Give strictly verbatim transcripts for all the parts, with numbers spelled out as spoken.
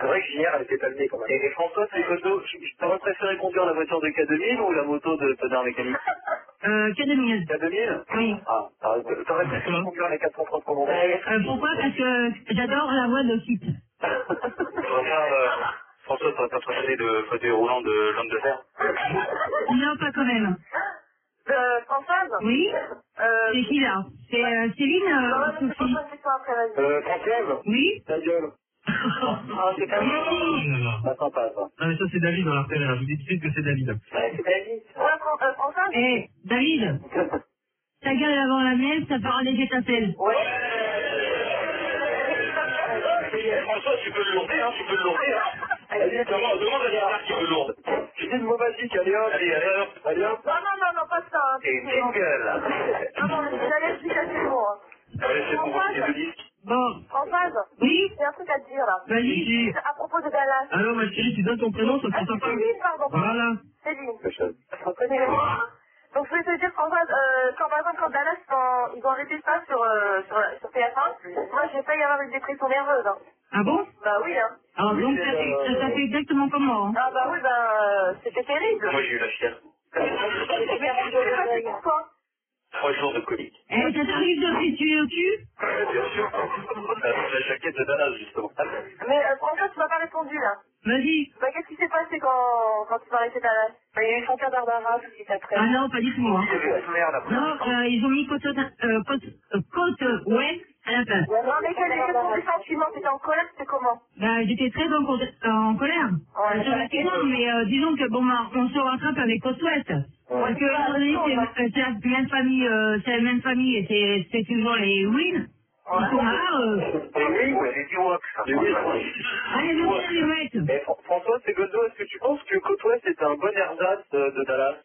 C'est vrai que hier, elle était palmée quand même. Et, et François, c'est Godo, t'aurais préféré conduire la voiture de K deux mille ou la moto de Tonnerre Mécanique? Euh, K deux mille. K deux mille? Oui. Ah, ah t'aurais préféré conduire les quatre cent trente commandants? Euh, pourquoi? Parce que j'adore la voix de site. euh, François, t'aurais pas préféré le fauteuil roulant de l'homme de fer? Non, pas quand même. Euh, Françoise? Oui. Euh... C'est qui là? C'est euh, Céline euh, Non, mais c'est Sophie. pas une question après, vas-y. Euh, Françoise? Oui. Ta gueule. Ah, c'est pas David. Pas sympa, ça. Non, mais ça, c'est David dans l'artère. Je vous dis tout de suite que c'est David. Ouais, c'est David. Ouais, Fran- euh, Françoise? Eh, David, ta gueule avant la mienne, ça fera des étincelles. Ouais. François, tu peux le lourder, hein, tu peux le lourder, hein. Allez, demande, demande à Gérard qui veut lourde. Tu dis le mot basique, allez hop. Allez, allez hop. Allez hop. Non, non, non, non, pas ça. Hein. Et jingle. Non, non, mais j'allais expliquer c'est bon. Hein. Allez, c'est bon, c'est deux disques. Bon. Françoise? Oui. J'ai un truc à te dire, là. Vas-y. À propos de Dallas. Alors, ma chérie, tu donnes ton prénom, ça Ah, serait sympa. Céline, pardon. Voilà. Céline. Donc, je voulais te dire, Françoise, euh, quand par exemple, quand Dallas, quand ils ont arrêté ça sur, euh, sur, sur T F un, moi, j'ai failli avoir une dépression nerveuse. Hein. Ah bon? Bah oui, hein. Alors donc ça fait, ça fait exactement comme moi. Hein. Ah bah oui, bah, euh, c'était terrible. Moi, j'ai eu la fièvre. Quoi? Trois jours de colique. Eh, ça t'arrive de te tuer au cul? Ouais, bien sûr. Euh, la jaquette de Dallas, justement. Mais euh, François, tu m'as pas répondu là. Vas-y. Bah qu'est-ce qui s'est passé quand, quand tu m'as arrêté Dallas? Bah il y a eu son cas Barbara tout de suite après. Ah non, pas du tout. Hein. Merde, après. Non, euh, ils ont mis côte, euh, côte, euh, côte ouest à la place. Ouais, non mais quel était ton sentiment? T'étais en colère, c'était comment? Bah, j'étais très en, co- euh, en colère. Ouais, Sur la question, mais euh, disons que bon, bah, on se rattrape avec côte ouest. Parce que étant donné que c'est c'est la même famille, euh, c'est la même famille et c'est c'est toujours les Win. Ils sont là. Euh... Et oui, ouais, les T-Rock. Les oui. Allez, vous les mecs. Et Fr- François, c'est Godo, est-ce que tu penses que Côte Ouest est un bon ersatz euh, de Dallas?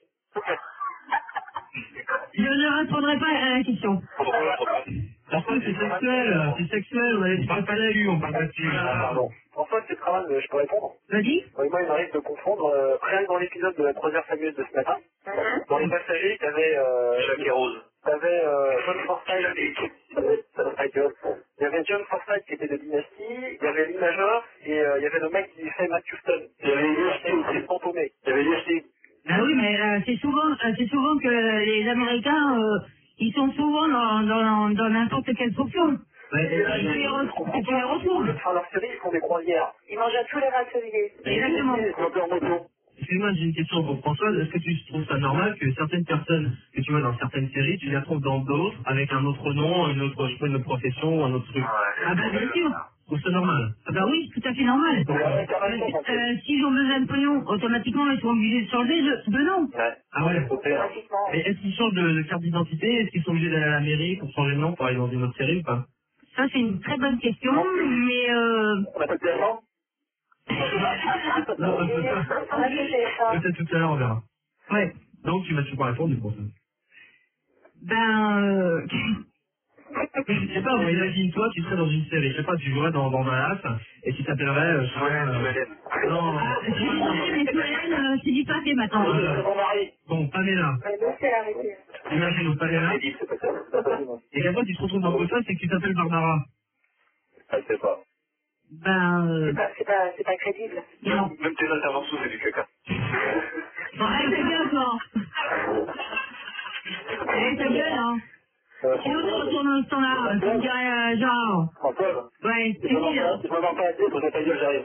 Je ne répondrai pas à la question. Pourquoi c'est sexuel? C'est sexuel, ouais. Tu parles pas de la lue, on parle pas de film. Ah, pardon. François, c'est très mal, mais je peux répondre. Vas-y. Oui, moi, il m'arrive de confondre, euh, rien que dans l'épisode de la croisière fameuse de ce matin, dans les passagers, t'avais, euh, Jacques et Rose. T'avais, euh, John Forsythe. Ça va pas gueule. Il y avait John Forsythe qui était de Dynasty, il y avait Lee Major, et euh, il y avait le mec qui fait Matt Houston. Il y avait Lee Fantomé. Il y avait Lee. Ah oui, mais euh, c'est souvent, euh, c'est souvent que les Américains, euh, ils sont souvent dans dans dans n'importe quelle fonction. Ouais, Et tu les retrouves. Et tu les retrouves. Enfin, leur série, ils font des croisières. Ils mangent à tous les râteliers. Exactement. Excuse-moi, j'ai une question pour Françoise. Est-ce que tu trouves ça normal que certaines personnes que tu vois dans certaines séries, tu les retrouves dans d'autres, avec un autre nom, une autre, je sais pas, une autre profession ou un autre truc? Ah bah bien sûr. Je trouve ça normal. Ah bah oui, tout à fait normal. Euh, S'ils ont besoin de pognon, automatiquement ils sont obligés de changer de, de nom. Ouais. Ah ouais. Pratiquement. Mais est-ce qu'ils changent de, de carte d'identité? Est-ce qu'ils sont obligés d'aller à la mairie pour changer de nom pour aller dans une autre série ou pas? Ça c'est une très bonne question, mais euh... On appelle ça avant? Non, peut-être tout à l'heure, on verra. ouais. Donc, tu m'as toujours pas répondu pour ça. Ben euh... Je sais pas, moi, imagine-toi, tu serais dans une série, je sais pas, tu jouerais dans, dans Dallas, et tu t'appellerais, euh, je sais pas, euh, non, mais Solène, euh, c'est du passé maintenant. C'est mon mari. bon, Pamela, imagine Pamela, J'ai dit que c'est pas ça. C'est pas ça. et qu'après tu te retrouves dans le c'est que tu t'appelles Barbara. Elle sait pas. Ben euh... C'est pas, c'est pas crédible. non. Même tes interventions, c'est du caca. Bon, allez ta gueule toi. Allez ta gueule hein. Sinon tu retournes dans ce temps-là, tu me dirais euh, genre... François, Ouais, c'est tu m'as qui là? tu m'as pas assez, faut que ta gueule, j'arrive.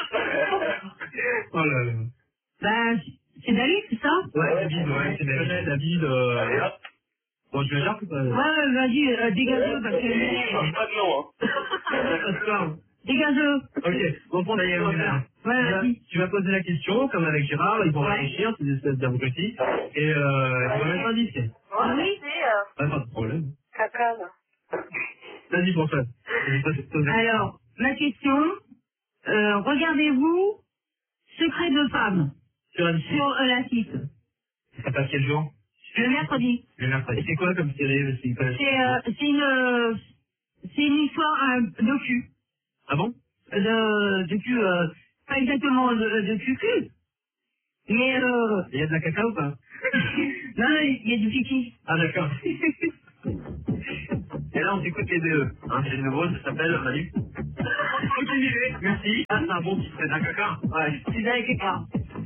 Oh là là. Ben c'est David, c'est ça? Ouais, David, ouais, c'est David, David, Allez, euh... hop. Bon, je vais dire ou pas? Ouais, vas-y, euh, dégage-le parce Je change que... pas de nom, hein. Dégage-le. Ok, bon, bon, d'ailleurs, on verra. Ouais, Tu vas- vas-y. Tu vas poser la question, comme avec Gérard, ils vont réfléchir, c'est des espèces d'abrutis, et euh, tu vas mettre un disque. Ah oui? C'est, euh, Ouais, pas de problème. caca, là. Vas-y, pour ça. Alors, ma question, euh, regardez-vous Secret de femme Sur M six. sur euh, la six, Ça passe quel jour? le mercredi. Le mercredi. C'est quoi comme série? C'est pas- C'est euh, c'est une, euh, c'est une histoire euh, de cul. Ah bon? De, de cul, euh, pas exactement de, de cul cul. Mais euh, Il y a de la caca ou pas? non, il y a du pipi. Ah d'accord. Et là on s'écoute les deux. Hein, c'est le nouveau, ça s'appelle Manu. Continuez, merci. Ah, c'est un bon titre, c'est un caca. Ouais. C'est avec quelqu'un.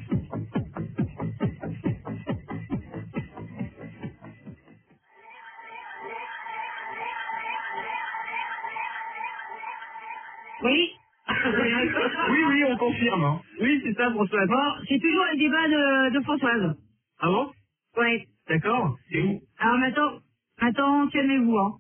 Oui. Oui, oui, on confirme. Hein. Oui, c'est ça, Françoise. Bon, c'est toujours le débat de, de Françoise. Ah bon? Ouais. D'accord. Et où? Alors maintenant, attends, calmez-vous, hein.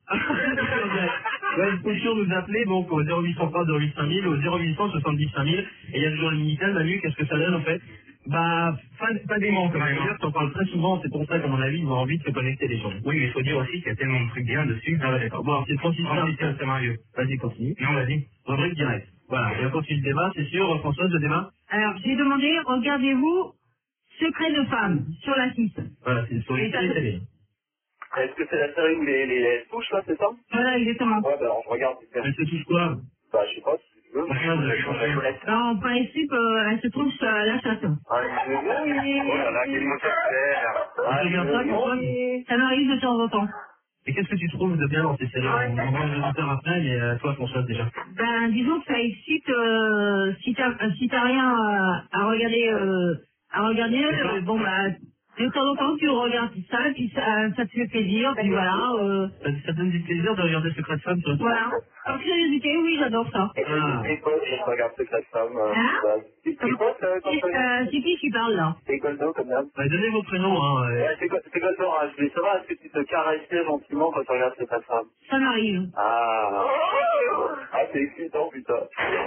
Ouais, faut sûr nous appeler donc au zéro huit cent trois zéro huit cinq mille, au zéro huit cent soixante-dix cinq mille, et il y a toujours le Minitel. Manu, qu'est-ce que ça donne en fait? Bah, pas, pas dément quand même. On parle très souvent, c'est pour ça qu'à mon avis, ils ont envie de se connecter les gens. Oui, mais il faut dire aussi qu'il y a tellement de trucs bien dessus. Ah ouais, d'accord. Bon, alors, c'est transition, c'est Mario. Vas-y, continue. Non, vas-y. Rubrique direct. Voilà, et on continue le débat, c'est sûr, Françoise, le débat? Alors, j'ai demandé, regardez-vous Secret de femme sur la six. Voilà, c'est sur les télé. Est-ce que c'est la série où les, les, les touches là, c'est ça? Voilà, exactement. Ouais, bah alors je regarde. Elle se touche quoi? Bah, je sais pas si tu veux. Regarde, je change la choulette. Alors, en principe, euh, elle se trouve sur la chatte. Ah, je veux. Oh là là, quel mot ça fait. Ah, je regarde ça, Françoise? Ça m'arrive de temps en temps. Et qu'est-ce que tu trouves de bien dans ces séries? On va voir les auditeurs après, mais euh, toi, Françoise, déjà. Ben, disons que ça excite, euh, si t'as euh, si t'as rien à, à regarder, euh, à regarder, euh, bon, bah, de temps en temps, tu regardes ça, puis ça, ça te fait plaisir, puis voilà, euh, Ça, ça te donne du plaisir de regarder Secret de Femme sur le voilà. Par curiosité, oui, j'adore ça. Ah. C'est quoi si je regarde Secret de Femme? Hein? C'est quoi ça? C'est euh, c'est qui qui parle, là? C'est Goldo comme d'hab. Bah, donnez vos prénoms, hein. euh. Ouais, c'est Go- c'est Goldo, hein. Je voulais savoir, est-ce que tu te caresses gentiment quand tu regardes Secret de Femme? Ça m'arrive. Ah. Ah, c'est excitant, putain.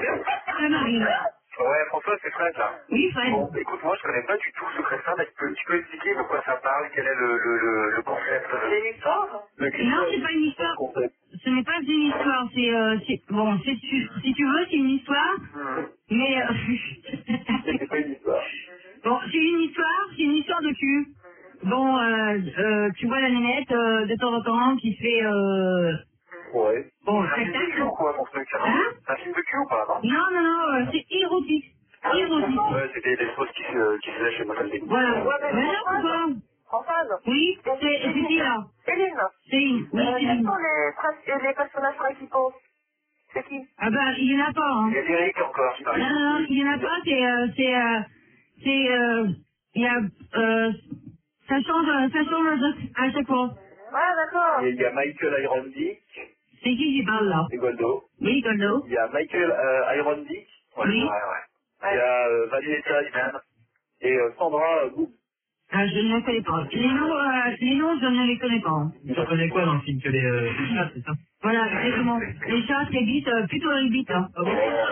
Ça m'arrive. Ouais, François, c'est Fred, là. Oui, Fred. Bon, écoute, moi, je connais pas du tout Secret de Femme. Est-ce que tu peux expliquer de quoi ça parle? Quel est le, le, le, le concept? C'est une histoire? Non, c'est pas une histoire. Concept. Ce n'est pas une histoire, c'est, euh, c'est, bon, c'est, si si tu veux, c'est une histoire, mais, euh, C'est pas une histoire. bon, c'est une histoire, c'est une histoire de cul. Bon, euh, euh, tu vois la nénette, euh, de temps en temps, qui fait, euh, Ouais. bon, C'est un film de cul ou quoi, mon truc? Hein? C'est un film de cul ou pas, non? Non, non, non, euh, c'est érotique. Érotique. Ouais, c'était des choses qui se, qui se lèchent chez moi. Voilà. Mais non, pourquoi? Françoise. Oui, c'est, c'est qui, là? Céline. Céline. Oui, Euh, quels Céline. sont les, pres- les personnages principaux? C'est qui? Ah bah, il y en a pas, hein. Il y a Eric encore, je Non, parie. non, non, il y en a pas, c'est, euh, c'est, euh, c'est, euh, il y a, euh, ça change, euh, ça change à chaque fois. Ouais, d'accord. Et il y a Michael Irondick, C'est qui qui parle, là? c'est Goldo. Oui, Goldo. Il y a Michael euh, Irondick. Ouais, Oui. ouais, ouais. Il y a euh, Vanessa Iman. Et euh, Sandra euh, Boub. Ah, je ne les connais pas. Les noms, euh, les noms, je ne les connais pas. Tu reconnais quoi dans le film? Que les, euh, les chats, c'est ça? Voilà, exactement. Les chats, les bites, euh, plutôt les bites, hein. Ah bon?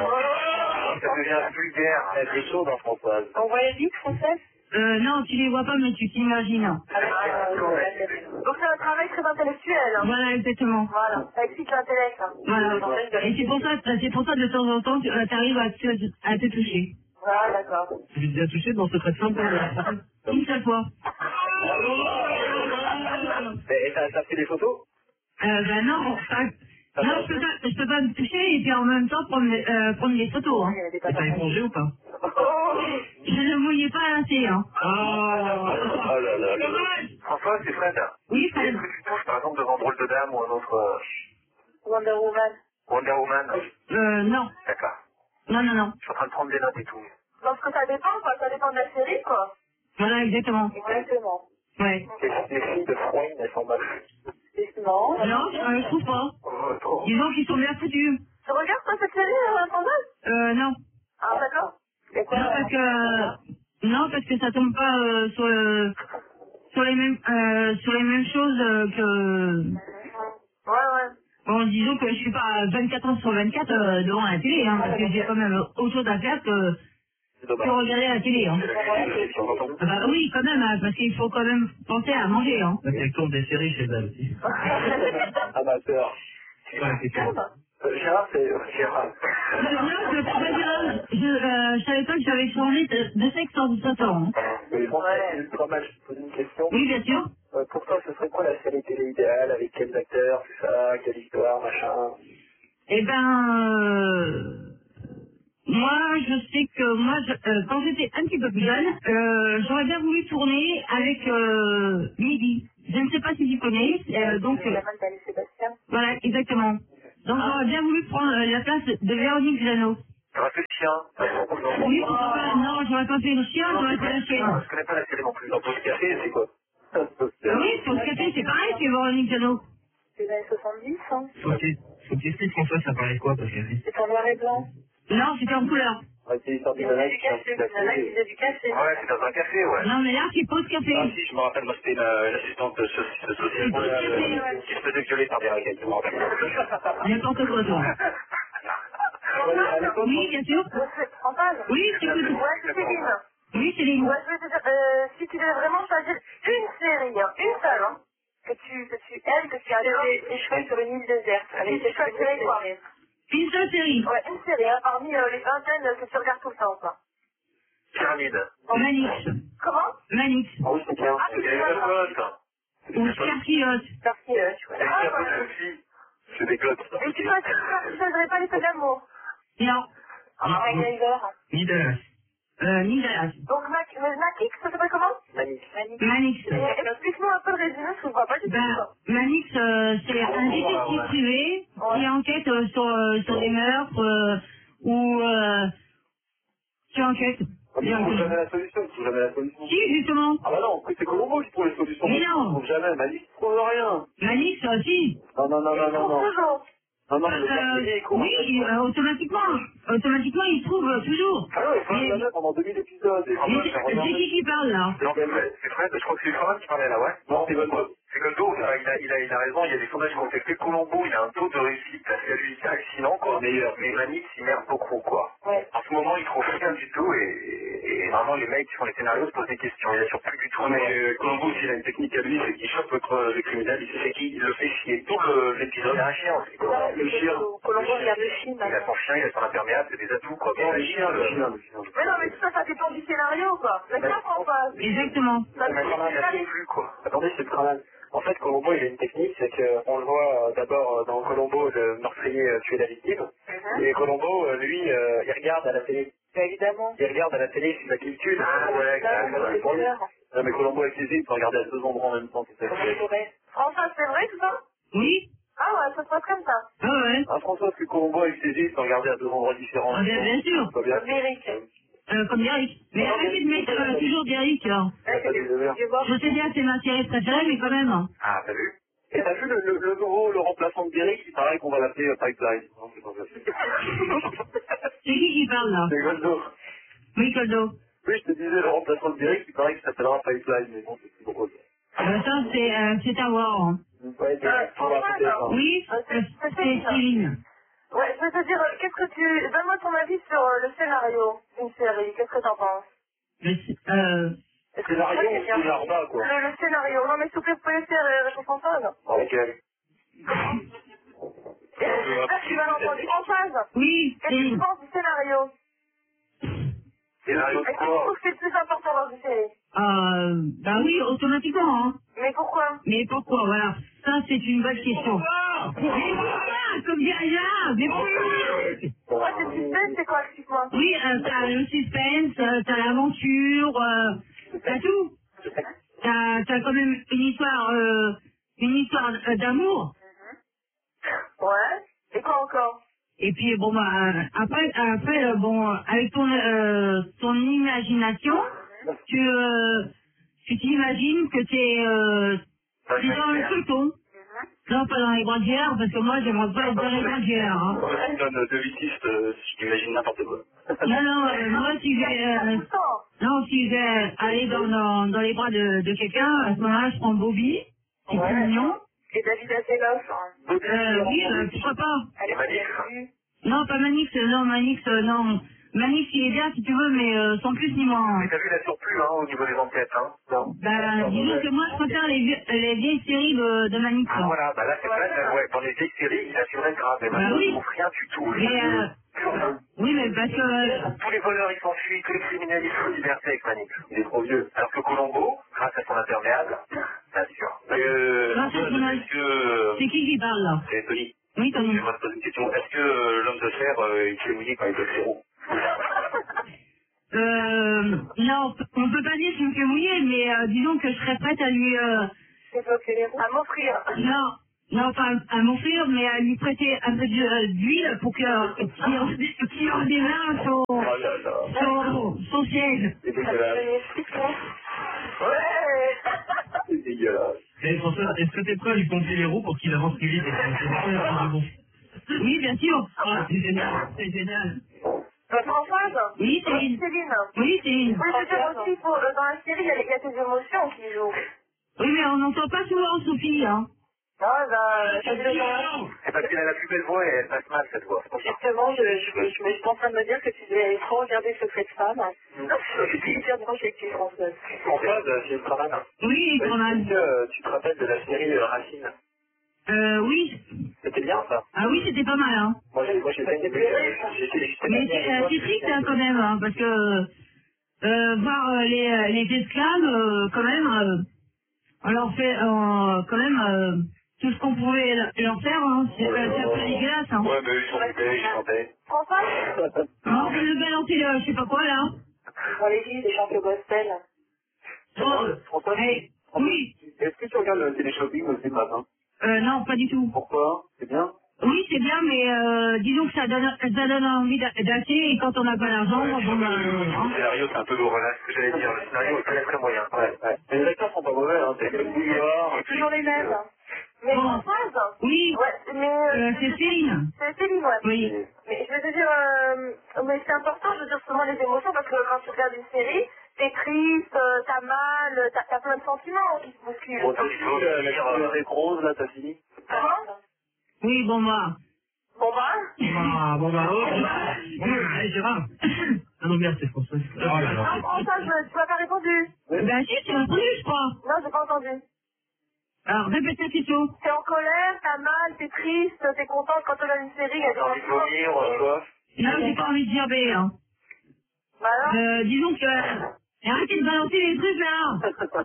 Ça devient vulgaire. Elle est chaude, hein, Françoise. On voit les vies françaises? Euh, non, tu les vois pas, mais tu t'imagines. Donc c'est un travail très intellectuel. Hein. Voilà, exactement. Voilà, ça excite l'intellect. Hein. Voilà. Et c'est pour ça, c'est pour ça, de temps en temps, tu arrives à te, à te toucher. Ah, d'accord. Tu l'as déjà touché dans Secret de Femme? Une seule fois. Et t'as t'as fait des photos? Euh, ben non, pas, non, je peux pas, je peux pas me toucher et puis en même temps prendre, euh, prendre des photos, hein. Et t'as épongé ou pas? Je ne mouillais pas assez, hein. Ah. Oh là là là. François, c'est Fred. Oui, Fred. Est-ce que tu touches par exemple devant Drôle de Dame ou un autre euh, Wonder Woman. Wonder Woman? Euh, non. D'accord. Non, non, non. Je suis en train de prendre des notes et tout. Parce que ça dépend, quoi. Ça dépend de la série, quoi. Voilà, exactement. Exactement. Ouais. Les, les filles de Froine, elles sont moches. Non. Non, euh, je trouve pas. Oh, trop. Disons qu'ils sont bien foutus. Tu regardes toi cette série, euh, Françoise? Euh, non. Ah, d'accord. Et quoi, Non, parce que, non, parce que ça tombe pas, euh, sur le, sur les mêmes, euh, sur les mêmes choses euh, que, Ouais, ouais. bon, disons que je suis pas vingt-quatre heures sur vingt-quatre euh, devant la télé, hein, parce que j'ai quand même autre chose à faire que, C'est que dommage. regarder la télé, hein. C'est sur mon temps. Ah bah oui, quand même, hein, parce qu'il faut quand même penser à manger, hein. Donc, elle tourne des séries chez elle aussi. Amateur. Ouais, c'est clair. Euh, Gérard, c'est euh, Gérard. Non, je peux pas dire, je, euh, je savais pas que j'avais changé de, de sexe en dix-sept ans, hein. Mais bon, c'est pas mal, je te pose une question. Oui, bien sûr. Euh, pour toi, ce serait quoi la série télé idéale? Avec quels acteurs, tout ça, quelle histoire, machin? Eh ben, euh, moi, je sais que moi, je, euh, quand j'étais un petit peu plus jeune, euh, j'aurais bien voulu tourner avec euh, Midi. Je ne sais pas si tu connais, euh, donc, euh, La main d'Alice Sébastien. voilà, exactement. Donc j'aurais bien voulu prendre euh, la place de Véronique Jeannot. T'aurais fait le chien. Oui, pourquoi pas? Non, j'aurais pas fait le chien, j'aurais fait la chienne. Je connais pas la série non plus. Dans Pause Café, c'est quoi? Oui, sur le café, c'est pareil, c'est Véronique Jeannot. C'est les années soixante-dix, hein. Faut qu'il faut qu'il explique François, ça parlait de quoi, parce que... C'est en noir et blanc. Non, c'était en couleur. Ouais, c'est l'histoire Il d'une nana faisait qui du café, une nana qui faisait du café. Ouais, c'est dans un café, ouais. Non, mais là, c'est pause Ah café. si, je me rappelle, moi c'était une, une assistante so- so- sociale euh, qui se faisait violer par des raquettes, je me rappelle. N'importe quoi, toi. Oui, bien sûr. Françoise? Oui, c'est que... Ouais, c'est Céline. Oui, c'est les mots. Ouais, je veux te dire, euh, si tu devais vraiment choisir une série, hein, une seule, hein, que tu, que tu aimes, que tu as les, les cheveux sur une île déserte, avec tes cheveux série, quoi. Une seule série. Ouais, une série, hein, parmi euh, les vingtaines que tu regardes tout le temps, quoi. Pyramide. Manix. Comment? Manix. Ah oui, c'est bien. Ah, C'est des potes. Ou Scarpiote. Parti, euh, tu vois. C'est des Ah, potes ouais. de filles. C'est des gottes. Et tu choisirais tu choisirais pas les feux d'amour? Non. Ah, MacGyver. Ni Dallas. Euh, ni Dallas. Donc, Mac, mais Matrix, ça s'appelle comment? Manix. Manix. Et explique-nous un peu le résumé, parce que je vois pas du tout. Ben, Manix, euh, c'est un détective privé qui enquête euh, sur, euh, sur des meurtres euh, ou euh, qui enquête. Il ne trouve jamais la solution, il ne trouve jamais la solution. Si, justement. Ah bah non, c'est Colombo qui trouve les solutions. Mais Il non. ne trouve jamais, Manix ne trouve rien. Manix, euh, si. Non, non, non, non, non, non. Toujours. Non, non, Euh, le meurtrier, il court. oui, euh, automatiquement. Automatiquement, il trouve euh, toujours. Ah non, il trouve Mais- jamais pendant deux mille épisodes. Et Mais c'est c'est qui qui parle, là? Non, c'est Fred, c'est Fred, je crois que c'est Fred qui parlait là, ouais. Non, c'est Goldo. C'est Goldo, il a, il, a, il, a, il a raison, il y a des sondages qui ont été faits. Colombo, il a un taux de réussite assez hallucinant, quoi. Meilleur. Mais Manix, il merde beaucoup, quoi. Ouais. En ce moment, il trouve rien du tout et, et, et vraiment, les mecs qui font les scénarios se posent des questions. Il assure plus du tout. Mais euh, Colombo, s'il a une technique à lui, c'est qu'il chope votre, les criminels, il sait qui, il le fait chier tout le- l'épisode. Il a un chien aussi, quoi. Le chien. Colombo regarde le film. Il a son chien, il a son imperméable, c'est des atouts, quoi. Mais le chien, le chien, le chien. Mais non, mais tout ça, ça dépend du scénario, quoi. Mais ça, Françoise. Exactement. Ça Mais dépend comment du il a scénario. plus, quoi. Attendez, c'est le travail. En fait, Colombo, il a une technique, c'est qu'on le voit euh, d'abord euh, dans Colombo, le meurtrier euh, tuer la victime. Et Colombo, euh, lui, euh, il regarde à la télé. Bah, évidemment. Il regarde à la télé, il fait de la culture. Ah ouais, C'est pour lui. bonheur. Non, mais Colombo avec les îles, il peut regarder à deux endroits en même temps. C'est ça. Comment il pourrait? Françoise, c'est vrai, tout ça? Oui? Ah ouais, ça se passe comme ça. Ah ouais. Ah, François, parce que Colombo avec ses îles, il peut regarder à deux endroits différents. Ah, bien, bien sûr. Pas bien. Comme Eric. Euh, comme Derrick. Mais arrêtez de mettre euh, toujours Derrick, là. Ah, pas des demeures. Je sais bien que c'est ma série préférée, mais quand même. hein. Ah, t'as vu? Et t'as vu le, le, le nouveau, le remplaçant de Derrick, il paraît qu'on va l'appeler euh, Pipeline. Non, c'est pas vrai. C'est qui qui parle, là? C'est Goldo. Oui, Coldo. Oui, je te disais, le remplaçant de Derrick, il paraît qu'il s'appellera Pipeline, mais non, c'est plus drôle. Euh, ça, c'est euh, c'est à voir. hein. Ouais, c'est Euh, on va Françoise, raconter ça. Oui, Euh, euh, c'est- c'est Céline. Ouais, je veux te dire, euh, qu'est-ce que tu... Donne-moi ton avis sur euh, le scénario d'une série. Qu'est-ce que t'en penses? Le, euh, Est-ce que Scénario tu crois que ou c'est bien? scénario, quoi? Le, le scénario. Non, mais s'il vous plaît, vous pouvez laisser euh, répondre Françoise. Ok. J'espère que tu m'as entendu. Françoise, oui, qu'est-ce que tu Céline. penses du scénario? Scénario de Est-ce que tu quoi? trouves que c'est le plus important dans une série? Euh, bah oui, automatiquement. Hein. Mais pourquoi? Mais pourquoi, voilà. Ça, c'est une bonne question. Mais pourquoi? Comme dirait là, mais pourquoi? Pourquoi c'est suspense? C'est quoi, explique-moi? Oui, euh, t'as le suspense, euh, t'as l'aventure, euh, t'as tout. T'as t'as quand même une histoire, euh, une histoire euh, d'amour. Ouais. Et quoi encore? Et puis bon bah euh, après après euh, bon avec ton euh, ton imagination, tu euh, tu t'imagines que t'es euh, t'es dans le peloton. Non, pas dans les brassières, parce que moi j'aimerais pas être dans les brassières. Hein. Si tu donnes deux vitistes, euh, je t'imagine n'importe quoi. Non, non, euh, moi si je vais euh, non, si je vais aller dans, dans, dans les bras de, de quelqu'un, à ce moment-là je prends Bobby, c'est Ouais. mignon. Et David Asseloff. Hein. Euh, oui, euh, pourquoi pas. Elle est Manix. vue. Non, pas Manix, euh, non, Manix, euh, non. Manix, il est bien si tu veux, mais euh, sans plus ni moins. Mais t'as vu la surplus, hein, au niveau des enquêtes, hein? Non. Bah, disons que moi, je préfère les, vieux- les vieilles séries de, de Manix. Ah, voilà, bah là, c'est pas là, ouais, dans les vieilles séries, il assurait grave, mais Bah maintenant, oui. il trouve rien du tout. Mais, euh, oui, mais parce que... euh, Tous les voleurs, ils s'enfuient, tous les criminels, ils sont en liberté avec Manix. Il est trop vieux. Alors que Colombo, grâce à son imperméable, c'est sûr. Euh, Non, c'est son âge. est-ce que... C'est qui qui parle, là? C'est Tony. Oui, Tony. J'aimerais te poser une question. Est-ce que euh, l'homme de fer, euh, il s'est mouillé quand il était zéro? Euh, non, on peut pas dire qu'il me fait mouiller, mais euh, disons que je serais prête à lui... Euh, À m'offrir. non, Non, pas à m'offrir, mais à lui prêter un peu de- d'huile pour que qu'il qu'il redémarre son, Oh là là. son, son siège. C'est dégueulasse. Ouais. C'est dégueulasse. Et François, est-ce que t'es prêt à lui pomper les roues pour qu'il avance plus vite et que c'est pas bon. Oui, bien sûr. Ah, c'est génial, c'est génial. Euh, Françoise? Oui, Céline. Céline. Oui, Céline. Oui, je veux dire aussi, faut, euh, dans la série, il y, a il y a tes émotions qui jouent. Oui, mais on n'entend pas souvent Sophie, hein. Ah, bah, ça veut dire... C'est parce qu'elle a la plus belle voix et elle passe mal cette voix. Justement, je, je, je me suis en train de me dire que tu devais trop regarder Secret de femme. C'était hyper branché avec tes Françaises. Françoise, c'est une travaille. Oui, quand même. Est-ce que euh, tu te rappelles de la série euh, Racine? Euh, oui. C'était bien ça. Ah oui, c'était pas mal, hein. Moi, j'ai moi, j'ai fait une j'ai fait Mais c'est euh, c'est triste, hein, quand même, hein, parce que euh, voir euh, les, euh, les esclaves, euh, quand même, euh, on leur fait euh, quand même euh, tout ce qu'on pouvait leur leur faire, hein. C'est euh, c'est un peu dégueulasse, hein. Ouais, mais ils chantaient, ils chantaient. Françoise? Non, c'est le balancer, euh, je sais pas quoi, là. Dans l'église, ils chantent le gospel. Oh, François, hey, oui. est-ce que tu regardes le télé-shopping aussi le matin? Euh, non, pas du tout. Pourquoi? C'est bien? Oui, c'est bien, mais euh, disons que ça donne, ça donne envie d'a- d'acheter, et quand on n'a pas l'argent, Ouais, bon, ben, le hein. scénario, c'est un peu lourd, là, ce que j'allais dire. Le scénario est très très moyen. Ouais, ouais. Mais les acteurs sont pas mauvais, hein. C'est le bouillard. C'est toujours les mêmes. Mais Bon. Françoise? Oui, Ouais, mais... euh, c'est Céline. C'est Céline, ouais. Oui. Mais je veux te dire, euh, mais c'est important, je veux dire, souvent les émotions, parce que quand tu regardes une série, t'es triste, euh, t'as mal, t'as t'as plein de sentiments qui se bousculent. Bon, t'as fini la la bibliothèque rose, là, t'as fini? Comment? Oui, bon, bah. Bon bah? Ah, bon bah, oh, bon bah, bon bah, allez, Gérard. Ah non, merde, c'est François. Oh là là. Non, Françoise, tu m'as pas répondu. Ben si, tu m'as connu, je crois. Non, j'ai pas entendu. Alors, répète la question. T'es en colère, t'as mal, t'es triste, t'es contente quand on a une série, il y a des T'as envie de sentiments. vomir, euh, quoi? Là, j'ai pas envie de dire B, hein. Bah alors? Euh, disons que... euh, arrêtez de balancer les trucs, là.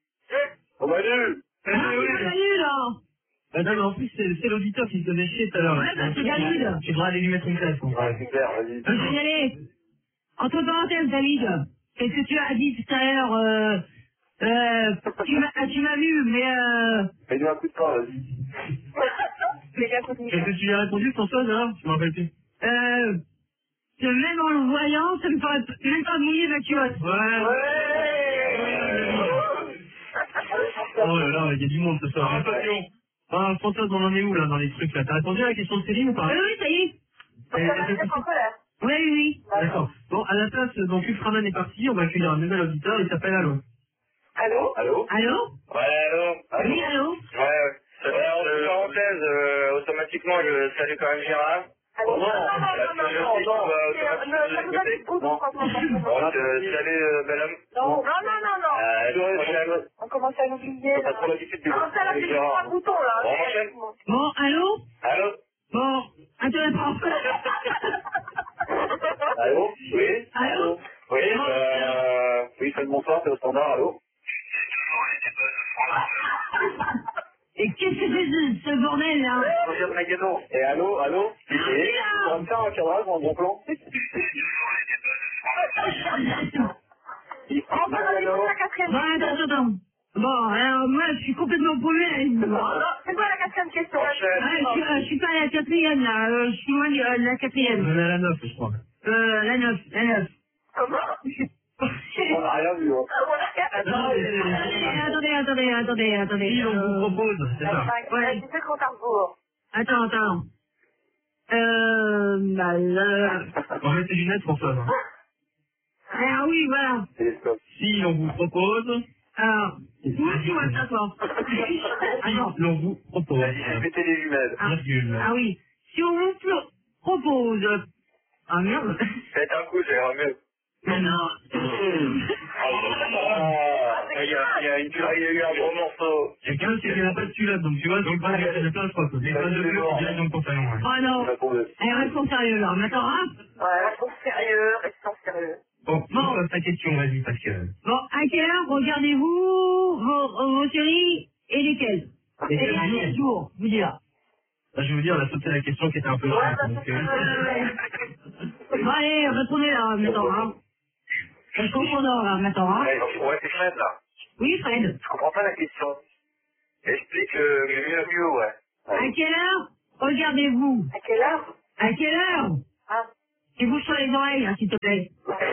Oh, Manu! Ah, c'est pas nul, là. Ah non, mais en plus, c'est c'est l'auditeur qui se faisait chier tout à l'heure. Ouais, bah, c'est David. Tu devrais aller lui mettre une classe. Ouais, c'est clair, vas-y. Euh, Je vais y aller. Entre parenthèses, David, qu'est-ce que tu as dit tout à l'heure euh, euh, Tu m'as tu m'as vu, mais... Euh, Fais-nous un coup de poing, vas-y. Mais j'ai un coup de Qu'est-ce que tu lui as répondu, Françoise, alors? Je me rappelle plus. euh, que même en le voyant, ça me ferait même pas mouiller ma culotte. Oh là là, il y a du monde ce soir. Attention. Ah, Françoise, on en est où, là, dans les trucs, là? T'as répondu à la question de Céline ou pas? Oui, oui, ça y est. Et- Ça va être en colère. Oui, oui, oui. D'accord. Bon, à la place, donc Ultraman est parti, on va accueillir un nouvel auditeur, il s'appelle Allo. Allô? Allô? Allô? Ouais, allô? Oui, allô? Ouais, ouais. Alors, entre parenthèses, euh, automatiquement, je salue quand même Gérard. Allô? Oh non, non, non, non, non, non, non. C'est, euh, ne- Ça nous a dit beaucoup, François. Bon, je salue euh, bel homme. Non, non, non, non, non. Euh, prochaine. On commence à l'oublier. On a trop l'habitude de Non, ça là, c'est juste un bouton, là. Bon, on enchaîne. Bon, allô? Allô? Bon, attends, attends. Allô? Oui? Allô? Oui, euh, oui, c'est bonsoir, c'est au standard, allô? Et qu'est-ce que c'est ce, ce bordel, là? On vient de Nagano. Et allô, allô? Oui? On va me faire un cadrage ou un bon plan? On va aller pour la quatrième Bon, attends, attends, attends. Bon, alors moi, je suis complètement paumé. Non, c'est quoi la quatrième question? Enchaîne. Ah, je, suis, euh, je suis pas à la quatrième, là. Euh, je suis loin de, euh, de la On quatrième. est à la neuf, je crois. Euh, la neuf, la neuf. Comment? On n'a rien vu, hein. Attendez, attendez, attendez, attendez. Si on vous Euh, propose, c'est ça. Ouais. Tu sais qu'on t'arboure. Attends, attends. Euh, bah, là... On met ses lunettes, Françoise. Hein. Ah oui, voilà. Télescope. Si on vous propose, Alors, moi, tu vois ça, toi. Attends. l'on vous propose. Mettez les jumelles. Ah, Virgule. ah oui. Si on vous pro- propose... Ah merde. Faites un coup, ça ira mieux. Mais non. Ah, il y a, il y a une ah, il y a eu un gros morceau. Il y a quelqu'un qui n'a pas de culotte, donc tu vois, donc pas de plein de fois. Les pas de bleu qui viennent dans le pantalon. Ouais. Oh non. Eh, restons sérieux, là. Maintenant, hein. Ouais, restons sérieux, restons sérieux. Bon, bon, pose ta question, vas-y, parce que... Bon, à quelle heure regardez-vous vos, vos séries et lesquelles? Et Et à quel jour, vous dire. Bah, je vais vous dire, on a sauté la question qui était un peu Ouais, chiante. bah, donc, c'est euh, Bon, allez, retournez là, maintenant, hein. Je comprends là, maintenant, hein. Ouais, ouais, c'est Fred, là. Oui, Fred. Je comprends pas la question. Explique, euh, mais mieux, mieux, ouais. À quelle heure regardez-vous? À quelle heure? À quelle heure? Ah. Et bouge sur les oreilles, hein, s'il te plaît.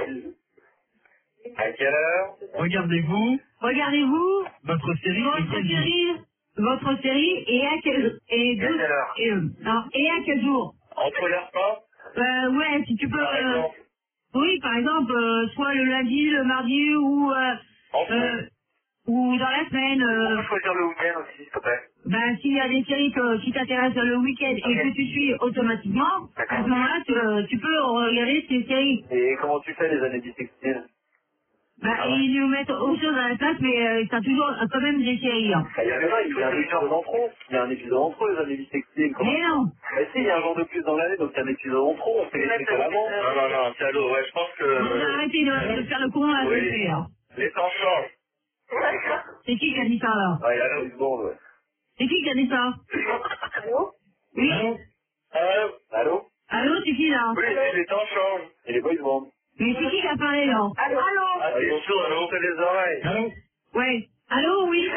À quelle heure Regardez-vous Regardez-vous votre série votre et quel jour? série, votre série et à quel et Et à quelle heure? et, euh, non, et à quel jour? Entre les repas? Euh, ouais, si tu peux. Par euh, exemple. oui, par exemple, euh, soit le lundi, le mardi ou euh, Enfin. euh, ou dans la semaine. On Euh, peut choisir le week-end aussi, s'il te plaît. ben, s'il y a des séries que, qui t'intéressent le week-end et que tu suis automatiquement, à ce moment-là, tu, euh, tu peux regarder ces séries. Et comment tu fais les années bissextiles? Ben, ils nous mettent autre chose à la place, mais euh, t'as toujours euh, quand même des séries. Hein. Il y a il y a un épisode en trop. Il y a un épisode en trop, les années bissextiles. Mais non. Mais si, il y a un jour de plus dans l'année, donc il y a un épisode en trop. On fait les trucs à l'avant. Non, non, non, c'est à l'eau. Ouais, je pense On va que... arrêter de, de faire le con là, Oui. c'est fait, hein. Les temps changent. D'accord. C'est qui qui a dit ça là? Ouais, il y a une seconde, ouais. C'est qui qui a dit ça? Allô? Oui. Allô? Allô? Allô, c'est qui là? Oui, les temps changent. Et les boys vont. Mais c'est qui qui a parlé là? Allô? Allô? Ah, bien sûr, allô? C'est les oreilles. Allô? Ouais. Allô, oui.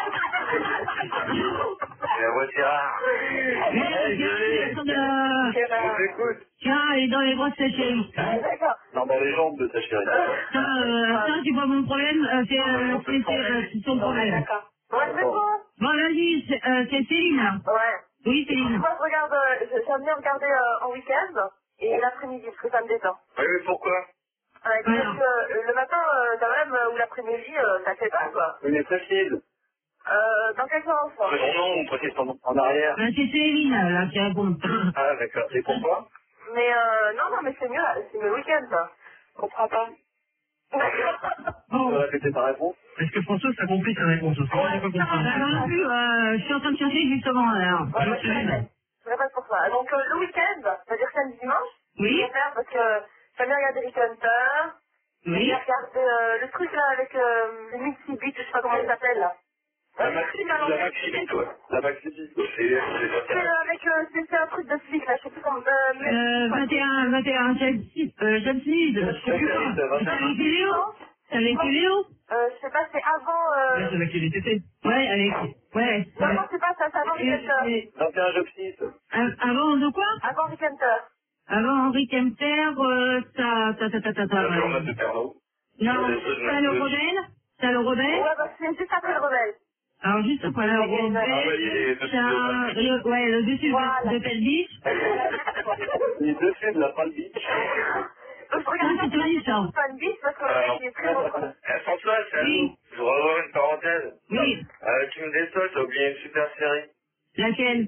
C'est la voiture. Mais euh, tiens, elle est en train de... On t'écoute. Tiens, elle est dans les bras de sa chérie. D'accord. Non, dans les jambes de ta chérie. Ça, euh, ça c'est pas mon problème, euh, c'est euh, c'est- c'est, euh, c'est son problème. D'accord. Ouais, c'est bon. Bon, vas-y, c'est euh, c'est Céline là. Ouais. Oui, Céline. Moi, je regarde, euh, je- j'aime bien regarder euh, en week-end et l'après-midi, parce que ça me détend. Oui, mais pourquoi? Ouais, Voilà. parce que euh, le matin, euh, quand même, euh, ou l'après-midi, euh, ça fait pas, quoi. Oui, mais précise. Euh, dans quel sens? Son nom, on précise son nom. En arrière. Ben, c'est Céline là qui répond. Ah, d'accord. Et pourquoi? Mais euh, non, non, mais c'est mieux, c'est mieux le week-end, ça. Je comprends pas. Tu Bon. peux répéter ta réponse? Est-ce que François, ça compris ta réponse aussi? J'ai pas compris. Ben, moi non plus, euh, je suis en train de chercher justement là. Ouais, ouais, je répète. Je répète pour ça. Donc, euh, le week-end, c'est-à-dire samedi dimanche, Oui. je vais faire parce que j'aime bien regarder Rick Hunter. J'aime Oui. bien regarder euh, le truc là avec euh, le Mixi Beat, je sais pas comment il s'appelle là. La Ouais, maxi, c'est la maxi, toi. La maxi, c'est C'est euh, avec, euh, c'est c'est un truc de flic là, je sais plus comment. Euh, mais- Euh, vingt et un, vingt et un, James euh, James Lead, je sais plus quoi. C'est avec Léo? C'est avec Léo? Euh, je sais pas, c'est avant. Là, Euh... c'est la T T. Ouais, avec, ouais. Non, non, c'est pas ça, c'est avant Rick Hunter. vingt et un job six. Euh, Avant de quoi? Avant Rick Hunter. Avant Henri Kempter, euh, ta, ta, ta, ta, ta, ta. La journée de Pernod. Non, t'as le rebelle? T'as le rebelle? Ouais, bah c'est juste après le rebelle. Alors juste après le Ah, bah, il est rebelle, dessus t'as de le, ouais, le dessus Voilà. de Pelvis. Il est dessus de la Palm Beach. Donc, je Ah, regarde c'est Tony, ça. pas le bis parce que Ah, le non. mec il est très bon, quoi. Eh, François, c'est à Oui. nous. Je voudrais avoir une parenthèse. Oui. Euh, tu me déçois, t'as oublié une super série. Laquelle?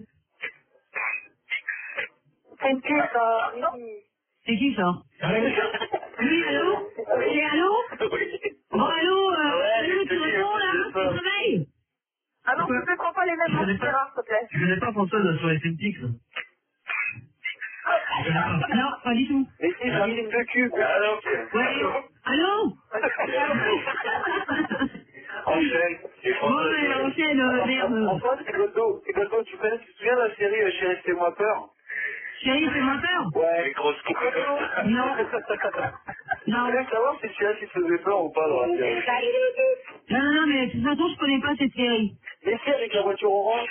C'est une piste, euh, oui. C'est qui ça? Oui, allô? C'est allô? Oui. Bon, allô, euh, Ouais, allô, je te tu dis, réponds là? je Tu te dis. travailles? Ah non, je ne prends pas les mêmes Je connais mots, pas. c'est rare, s'il te plaît. Tu connais pas François de sur S M T X? Non, pas du tout. Mais si, c'est un film de cul. Ah non. Ouais. Allô? Enchaîne. Et Bon, François, ben, tu- enchaîne, euh, merde. François, c'est Goldo. C'est Goldo, tu connais, tu te souviens de la série euh, Chérie, fais-moi peur? Chérie, fais-moi peur. Ouais. Les grosses coups. Non. Je Non. voulais savoir si celui-là qui te faisait peur ou pas dans la série. Non, non, non, mais de toute façon, je connais pas cette série. Mais si, avec la voiture orange.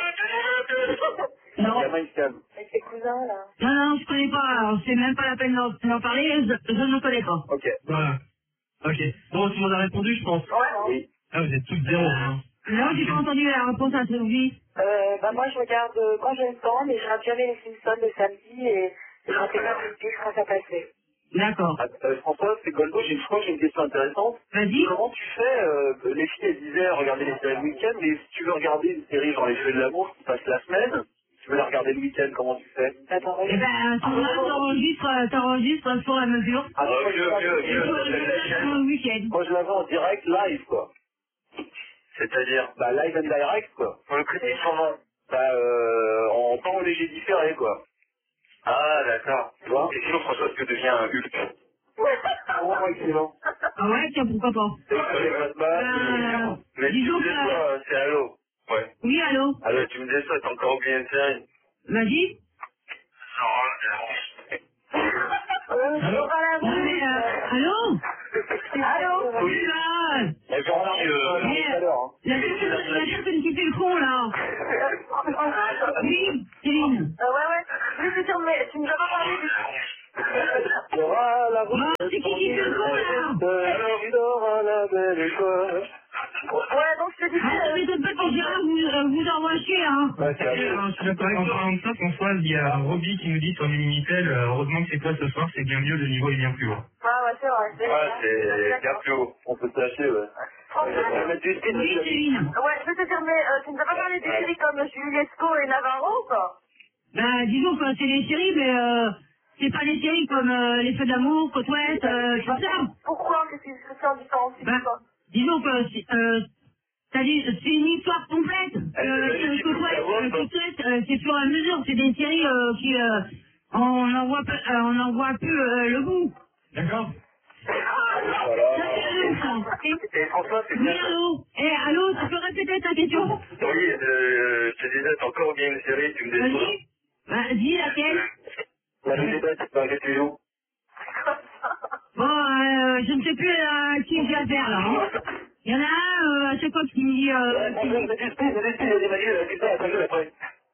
Non. Gamin, il se calme. Avec ses cousins, là. Non, non, je connais pas. Alors, c'est même pas la peine d'en d'en parler. Je, je ne connais pas. Ok. Voilà. Ok. Bon, tout le monde a répondu, je pense. Ouais, non. Oui. Ah, vous êtes toutes zéro, hein. Non, j'ai pas entendu la réponse à Sylvie. Euh, bah moi je regarde euh, quand j'ai le temps, mais je rate jamais les Simpsons le samedi et je rappelle pas une piste quand ça passait. D'accord. Ah, euh, François, c'est Goldo, j'ai, je crois que j'ai une question intéressante. Vas-y. Comment tu fais euh, les filles, elles disaient regarder les séries le week-end, mais si tu veux regarder une série genre Les Jeux de l'amour qui passe la semaine, tu veux la regarder le week-end, comment tu fais? Attends, Eh ben, à ce moment-là, t'enregistres, t'enregistres sur la mesure. Ah, Et mieux, tu mieux, enregistres mieux. le week-end. Moi, je l'avais en direct, live, quoi. C'est-à-dire? Bah, live and direct, quoi. Pour le critique, comment? Bah, euh, en temps léger différé, quoi. Ah, d'accord. Tu vois? Et sinon, François, tu deviens un Hulk. Ah, ouais, excellent. Ah ouais, tiens, pourquoi pas. Bah, Euh, mais tu disons me que... déçois, c'est Allô. Ouais. Oui, allô? Alors, tu me déçois, t'as encore oublié une série. Vas-y. Euh, je vais à la Non, mais, euh, allô? Allô? Oui, là. Et Bernard, euh, Mais, tout à l'heure, hein. la personne, la personne qui fait le con, là. euh... Ouais, donc je te dis... Ah, ça m'étonne pas qu'on dirait vous, euh, vous envoie chier, hein. Ouais, c'est Et, euh, je suis d'accord avec en parlant de ça, Françoise, il y a Roby qui nous dit sur Minitel, euh, heureusement que c'est toi ce soir, c'est bien mieux, le niveau est bien plus haut. Ah ouais, c'est vrai. Ouais, c'est bien plus haut. On peut se lâcher, ouais. Franchement, On va mettre du speed. Oui, Céline. ouais, je veux te dire, mais euh, tu ne as pas parlé des séries comme Juliesco et Navarro, quoi? Bah, disons que c'est des séries, mais euh, c'est pas des séries comme euh, Les Feux d'amour, Côte Ouest, euh, tout ça. Pourquoi? Qu'est-ce qui se fait en différence? Bah, disons que c'est euh, c'est-à-dire, c'est une histoire complète. Euh, euh, Côte Ouest, euh, Côte Ouest, euh, c'est sur la mesure. C'est des séries euh, qui, euh, on en voit, peu- euh, on en voit plus euh, le bout. D'accord. Ça, c'est rien, ça. Et- Et François, c'est Oui, bien. allô. Eh, allô, tu peux répéter ta question? Oui, euh, je te disais, t'as encore bien une série, tu me dis. Vas-y. Vas-y, laquelle? La vie des bêtes, dans les tuyaux. Bon, euh, je ne sais plus euh, qui j'ai à faire, là. Hein. Il y en a un, euh, à chaque fois qui me dit... Euh, qui... Mais du speed, mais du speed, il y a des magies, là, putain, attends, je après.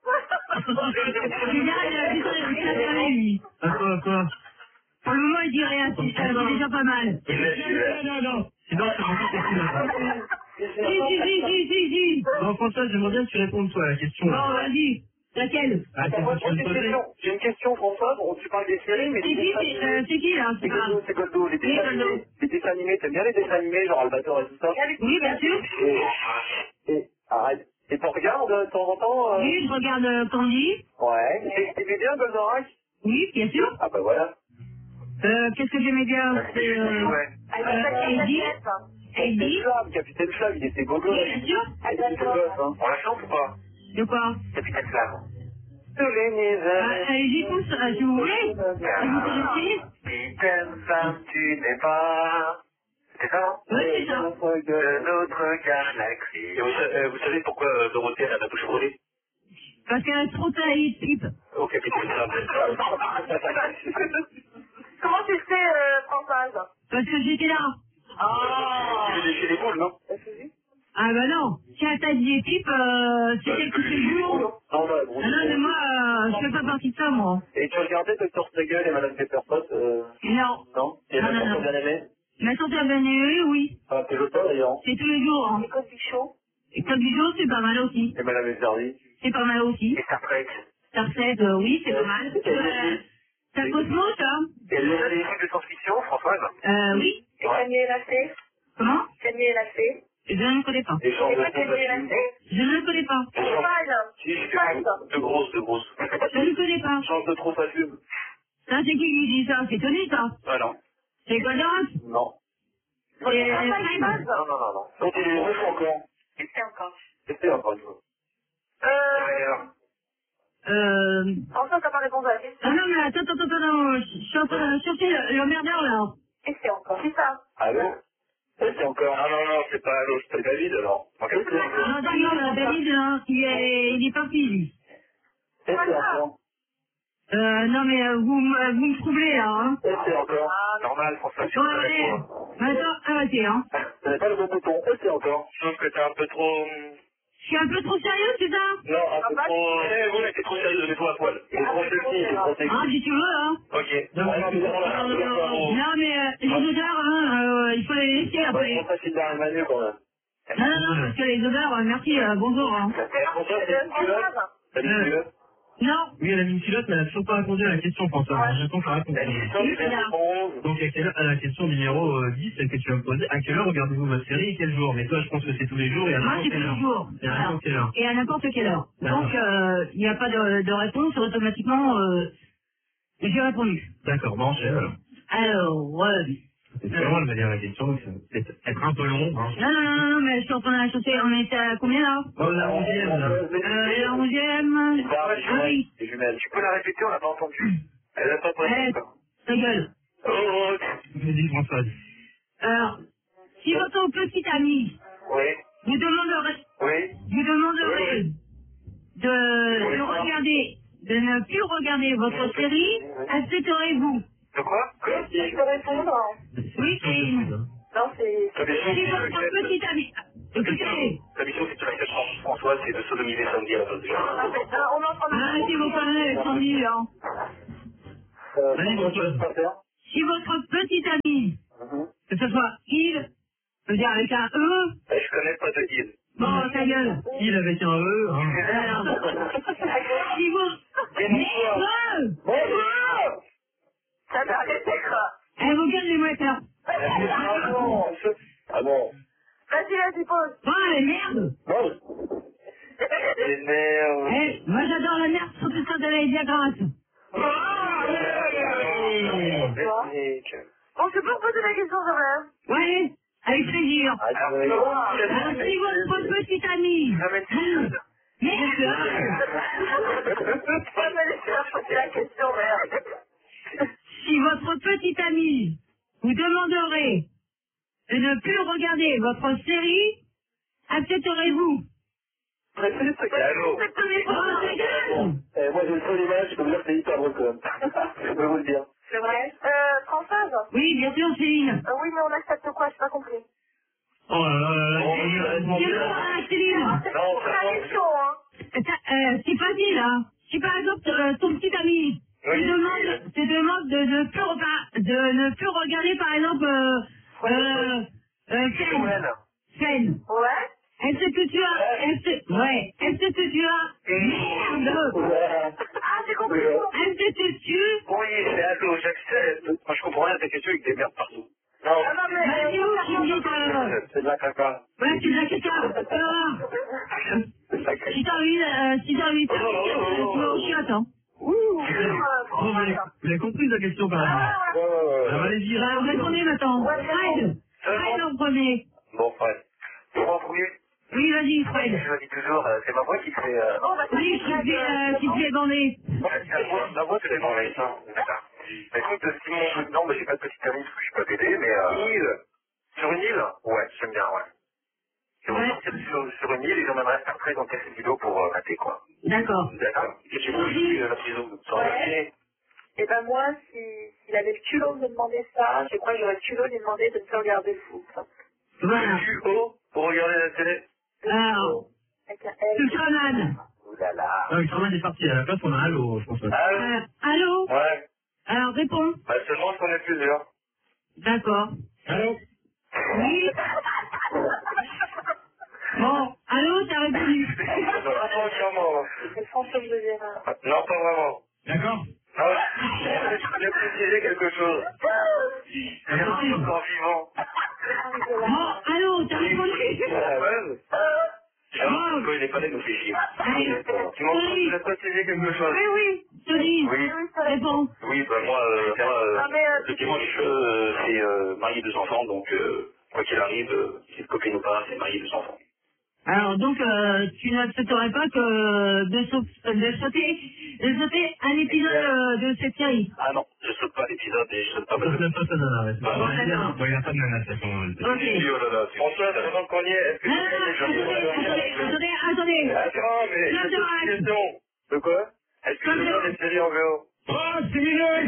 Je dirais, il a putain, il a jamais, lui. À quoi, à quoi? Pour le moment, il dit rien, c'est c'est déjà pas mal. Il laisse, il laisse. Non, non, non. Sinon, c'est vraiment possible. Si, si, si, si, si, si. Bon, François, j'aimerais bien que tu répondes, toi, à la question. Bon, là. vas-y. Laquelle? Ah, Attends, c'est moi, ce que je j'ai me une posais. question. J'ai une question, François. Bon, tu parles des séries, mais C'est des qui, dessins c'est euh, animés. c'est qui, là? C'est C'est pas... Goldo, c'est Goldo, les Oui, dessins Goldo. animés. Les dessins animés, t'aimes bien les dessins animés, genre Albator et tout ça? Oui, bien sûr. Et, et, arrête. Et t'en regardes de temps en temps? euh... Oui, je regarde euh, Candy. Ouais. Et t'aimais bien Goldorak? Oui, bien sûr. Ah bah voilà. Euh, qu'est-ce que j'aimais bien? C'est... Euh, Ouais. euh, Eddie. Capitaine Eddie. Flamme, Capitaine Flamme, il était beau gosse. Oui, bien sûr. Il était beau gosse, hein. On la chante ou pas? De quoi? Capitaine Flamme. Tous les Euh, nivelles. Allez-y tous, euh, si vous voulez. Si vous connaissez. Capitaine Flamme, tu n'es pas... C'est ça, non? Oui, c'est ça. De notre galaxie. Et vous, euh, vous savez pourquoi euh, Dorothée elle a la bouche brûlée? Parce qu'elle a trop taillé de pipe. Au Capitaine Flamme. Comment tu sais, euh, Françoise? Parce que j'étais là. Ah. Tu veux lécher les boules, non? Ah bah non. Si elle taille des pipes, euh, c'est elle qui fait le boulot. Non, bah, bon, Ah non, mais moi, euh, je fais pas partie de ça, moi. Et tu regardais docteur Snuggle et Madame Pepperpot euh... Non. Non? Et Non, la non, chanson non. bien aimée? Mais quand elle venait, oui. Ah, c'est le temps d'ailleurs. C'est tous les jours. Hein. Et Code Bichot? Et comme du jour, c'est pas mal aussi. Et Madame Esserly. C'est pas mal aussi. Et Star Trek. Star Trek, euh, oui, c'est pas mal. Euh, c'est Cosmos, hein. Et elle a des films de science-fiction, Françoise? Euh, oui. Et Camille et Lacé? Comment? Camille et Lacé? Je ne connais pas. Et change C'est de pas Camille et Lacé? Je ne connais pas. C'est Fine. Si, de grosses, de grosses. Je ne connais pas. Change de trop, ça fume. Ça, c'est qui qui dit ça? C'est Tony, ça. Ah non. C'est Goldorak. Non. C'est Fred. Non, non, non, non. Donc, il est rouge encore. Et c'est encore. C'était encore une fois. Euh... Euh... François, t'as pas répondu à la question? Ah non, mais attends, attends, attends, attends. Je suis en train de chercher le, le merdeur, là. Et c'est encore. C'est ça. Allô? C'est encore. Ah non, non, c'est pas allô, c'est David alors. Non, d'accord, là, David, hein, il est, il est parti, lui. C'est encore. Euh, non, mais euh, vous, me- vous me troublez, là, hein. C'est encore. Normal, François, tu Bon, peux allez. répondre. Maintenant, arrêtez, hein. T'avais pas le bon bouton. C'est encore. Je trouve que t'es un peu trop... Je suis un peu trop sérieux, c'est ça? Non, un peu trop... Eh, ouais, t'es trop sérieux, mets-toi à poil. T'es trop sexy, t'es trop sexy. Ah, si tu veux, hein. Ok. Non, Non, mais- non, non, non, non, non. Non, mais euh, les odeurs, hein, euh, il faut les laisser après. C'est facile derrière Manu quand même. Non, non, non, parce que les odeurs, euh, merci, euh, bonjour, hein. François, c'est une culotte? T'as mis une culotte? Non. Oui, elle a mis une culotte, mais elle n'a toujours pas répondu à la question, François. J'attends que la réponse. La question numéro onze. Donc, à, quelle, à la question numéro euh, dix, celle que tu vas me poser, à quelle heure regardez-vous votre série et quel jour? Mais toi, je pense que c'est tous les jours et à Moi, n'importe c'est quelle tous heure. les jours. Et à n'importe quelle heure. Et à n'importe quelle heure. D'accord. Donc, euh, il n'y a pas de, de réponse, automatiquement, euh, j'ai répondu. D'accord, bon, enchaîne alors. Alors, ouais. C'est vraiment de me dire la question, donc ça va peut-être être un peu long. Hein. Non, non, non, non, mais je suis en train de la chanter. On était à combien, là? Oh, la onzième, là. Euh, la onzième. Ah oui. Les jumelles. Tu peux la répéter, on l'a pas entendu. Elle a pas Eh, présenté. ta gueule. Oh, Je dis François. Alors, si votre petit ami oui, vous demanderait, oui. vous demanderait de, Oui. de regarder, de ne plus regarder votre série, accepterez-vous? De quoi? Je peux répondre? Oui, Céline. Non, c'est... Ta mission, Si c'est votre de- petit ami, écoutez, ta mission, c'est de l'accepter, François, c'est de sodomiser samedi à la place de Jean. Ah, mais, euh, on est en train de... arrêtez vos conneries, Sandy, hein. Euh, Allez, François, tu Françoise. veux pas faire? Si votre petit ami, Mhm. que ce soit Yves, le C'est-à-dire avec un E. Je connais pas de il. Bon, ta gueule. Il avec un E. Hein. Si vous... Merde. Ça t'a arrêté, quoi. Eh, vous gueule les mouetteurs. Ah bon? Vas-y, vas-y, pose. Bon, allez, merde. Bon. Et merde. Eh, moi j'adore la merde, surtout quand elle est bien grasse. Bon, je peux poser la question, quand même. Ouais, avec plaisir. Alors, si votre petit ami... Merde. Pas me laisser poser la question, merde. Si votre petit ami vous demanderait de ne plus regarder votre série, accepterez-vous? Allô. Oh, ta gueule. Eh, moi j'ai le seul image, je peux vous dire que c'est hyper drôle quand même. Je peux vous le dire. C'est vrai. Euh, Françoise? Oui, bien sûr, Céline. Euh, oui, mais on accepte quoi? J'ai pas compris. Oh là là là là. C'est quoi, Céline? C'est pour la question, hein. Euh, c'est facile, hein. Si par exemple, euh, ton petit ami te demande, te demande de ne plus, repa- de ne plus regarder, par exemple, euh, euh, euh, scène. Scène. Ouais. Est-ce que tu as, est-ce que, ouais, est-ce que tu as, merde. Ah, j'ai compris. Est-ce que tu tues? Oui, c'est allô, j'accepte. Moi je comprends rien à ta question avec des merdes partout. Non. Ah non, mais... Bah, c'est où qui dit que... C'est de la caca. Ouais, c'est de la caca. Alors, si t'as envie, euh, si t'as envie de faire caca, tu vas au chiottes, hein. Bon, vous avez- vous avez compris la question quand même. Ouais, ouais, Ouais, Alors, allez-y. Bah, répondez maintenant. Fred. Fred en premier. bon, Fred. Pour en premier, Oui, vas-y, Fred. je le dis toujours, euh, c'est ma voix qui te fait... Euh... Bon, bah, Oui, qui te fait, euh, qui te fait bander. Ouais, la voix, la voix, c'est dans les seins. D'accord. Bah, écoute, si mon... Non, mais j'ai pas de petite amie parce que je suis pas bébé, mais... Euh... Une île. Sur une île? Ouais, j'aime bien, ouais. Je vais Ouais. sortir sur, sur une île et j'emmènerai faire très dans quelques vidéos pour euh, mater, quoi. D'accord. D'accord. Et tu veux jouer à la prison sans Ouais. Et ben moi, si, s'il avait le culot de me demander ça, je crois que j'aurais le culot de lui demander de me faire regarder le foot. Voilà. Tu haut pour regarder la télé? Alors, Avec un L. Ultraman. Ouh là là. Non, Ultraman est parti. À la place, on a Halo, je pense. Allô? Euh, allô? Ouais. Alors, réponds. Bah seulement qu'on est plusieurs. D'accord. Allô? Oui. Bon, allô, t'as répondu. Pas entièrement. C'est le fantôme de Gérard. Non, pas vraiment. D'accord. Ah ouais. Je vais préciser quelque chose. C'est encore vivant. Bon, allô, t'as répondu. Ouais. Bon. Quand il est pas là, il nous fait chier. Allez, Tu m'entends? Tony. Je vais préciser quelque chose. Oui, oui, Tony. Oui. Réponds. Oui, bah moi, euh, moi euh, Ah, mais, euh, le dimanche, euh, c'est euh, marier deux enfants, donc euh, quoi qu'il arrive, euh, si le copain ou pas, c'est marier deux enfants. Alors, donc, euh, tu n'accepterais pas que de, sau- de sauter, de sauter un épisode euh, de cette série. Ah non, je saute pas l'épisode et je saute pas Ça le... se lève pas sa nana, ouais. Bah, Bon, ouais. bien. Bon, il n'y a pas de nana, de toute façon. Ok. Oui, oh là là, François, pendant qu'on y est, est-ce que Non, tu non, connais attendez, attendez, attendez, attendez. Attends, mais Non, j'ai non, une question. De quoi? Est-ce que Non, tu non. regardes des séries en V O? Oh, c'est mignon.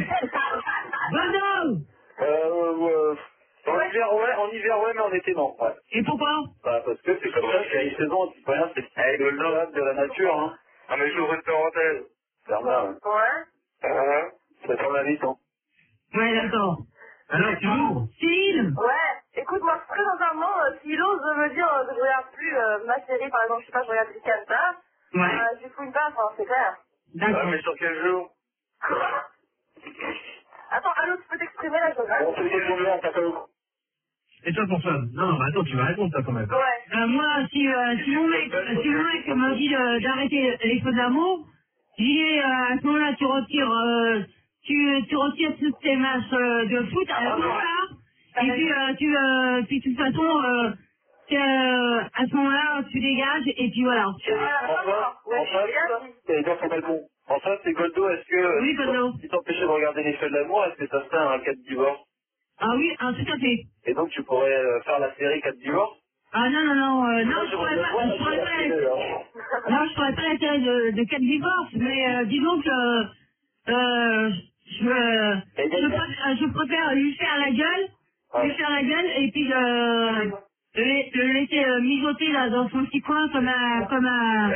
Bando. Euh, euh, en hiver, ouais, en hiver, ouais, mais en été, non, ouais. Et pourquoi? Bah, parce que c'est comme ça, c'est une saison, c'est pas rien, c'est le love de la nature, hein. Ah, mais j'ouvre une parenthèse. Bernard, hein. Ouais. Euh, c'est ton avis, hein. Ouais, d'accord. Alors, tu l'ouvres? Ouais. Phil. Écoute, moi, très sincèrement, euh, s'il ose me dire euh, que je regarde plus euh, ma série, par exemple, je sais pas, je regarde du Canada, Ouais. euh, je fous une passe, hein, c'est clair. D'accord. Ah, mais sur quel jour? Quoi? Attends, allô, tu peux t'exprimer là, je regarde. On te dit combien, t'as fait où? Et toi, François? Non, non, mais attends, tu vas répondre, toi, quand même. Ouais. Euh, moi, si, euh, si mon mec, si mon mec me dit de- d'arrêter les feux d'amour, je dis, euh, à ce moment-là, tu retires, euh, tu, tu retires toutes tes matchs euh, de foot, alors voilà. Et puis, euh, tu, euh, puis, de toute façon, euh, tu, euh, à ce moment-là, tu dégages, et puis voilà. François, François, t'allais dire son balcon. François, c'est Goldo, est-ce que, Oui, Goldo. si t'empêchais de regarder les feux de l'amour, est-ce que ça serait un cas de divorce? Ah oui, ah, tout à fait. Et donc, tu pourrais euh, faire la série cas de divorce? Ah non, non, non, euh, non, je pourrais pas, je pourrais pas, la- non, je pourrais pas la série de, de quatre divorces, mais euh, disons que euh, je, euh, je, préfère, je préfère lui faire la gueule, lui faire la gueule, et puis euh, le, le laisser euh, mijoter là dans son petit coin comme un, comme un,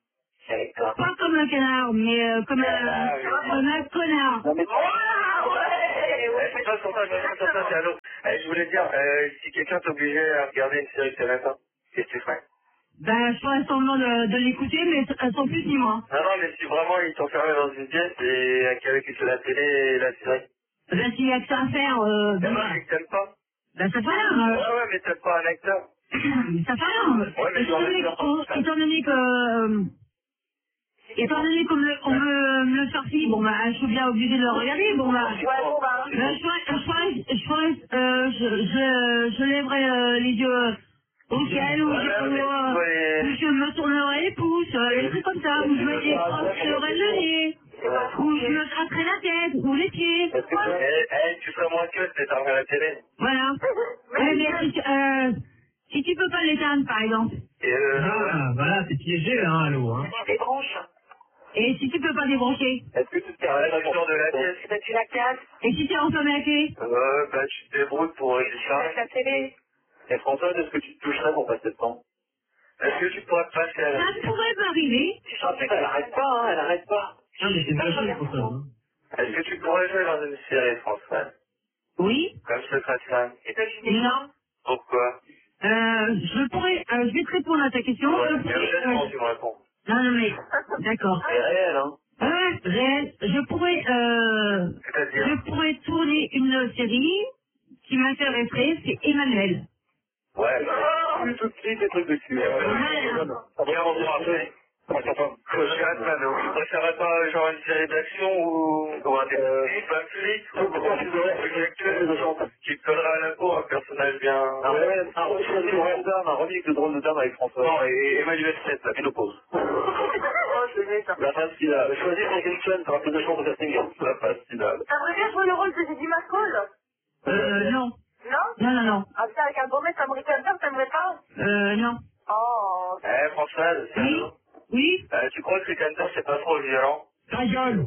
pas comme un canard, mais euh, comme un, comme un connard. Non, mais... Ah ouais, Eh, ça, sur ça, sur ça, c'est allô. Eh, je voulais dire, euh, si quelqu'un t'obligeait à regarder une série ce matin, qu'est-ce que tu ferais? Ben, je ferais semblant de, de l'écouter, mais sans plus ni moins. Non, non, mais si vraiment ils t'enfermaient dans une pièce et qu'avec la télé et la série. Ben, s'il y a que ça à faire, euh, Mais ben, non, c'est que t'aimes pas. ben, ça fait rien. Euh, Ouais, ouais, mais t'aimes pas un acteur. ça fait rien. Ouais, mais étant, tu donné, en qu'on- étant donné que... euh, Étant donné qu'on me, on me, me le sortit, bon bah je suis bien obligée de le regarder, bon bah... Ouais, bon, bah. Ben, je ferais, je ferais, je ferais, euh, je, je, je lèverais euh, les yeux au ciel, ou, Ouais, je, mais ou, euh, ouais. ou je me tournerais les pouces, euh, des trucs comme ça, ou je me décrocherais le nez, ou je me gratterais la tête, ou les pieds. Est-ce que tu... Eh, eh, tu serais moins que si t'éteindrais la télé. Voilà. Ouais, mais si, tu- euh, si tu peux pas l'éteindre, par exemple, Et euh... Ah, voilà, c'est piégé, hein, allô, hein. Des branches. et si tu peux pas débrancher, Est-ce que tu te carrais la tour de la pièce? Ben, tu la casses. et si t'es enfermé à clé, Euh, bah, tu te débrouilles pour régler Tu ça. casses la télé. Et Françoise, est-ce que tu te toucherais pour passer le temps? Est-ce que tu pourrais passer à la... ça pourrait m'arriver. Tu sens que elle arrête pas, hein, elle arrête pas. Ah, mais c'est une machine pour ça, hein. Est-ce que tu pourrais jouer dans une série française? Oui, Comme Secret Femme. Et toi, tu dis non. Pourquoi? Euh, je pourrais, euh, je vais te répondre à ta question. Ouais, Je mais pourrais, honnêtement, euh, tu me réponds. non, non, mais, d'accord. C'est réel, hein? Ouais, réel, je pourrais, euh, C'est-à-dire? je pourrais tourner une série qui m'intéresserait, c'est Emmanuel. Ouais. Plus tout de suite, des trucs de cul. Bien, on va après. Je dirais pas, non. Je préférerais pas genre une série d'action ou, ou un détective, un flic, ou un qui collerait à la peau un personnage bien... Un remix de drôle de dame, un remix de drôle de dame avec François. Non, et Emmanuel sept, la ménopause. Oh, je vais ça. La phase finale. Choisis ton question, t'auras plus de chance de casting. La phase finale. T'aimerais bien jouer le rôle de Didi Mascol? Euh, non. Non? Non, non, non. Ah, putain, avec un beau mec américain, t'aimerais pas? Euh, non. Oh. Eh, Françoise, c'est Oui? allô? Oui? Euh, tu crois que les canteurs, c'est pas trop violent? Ta gueule!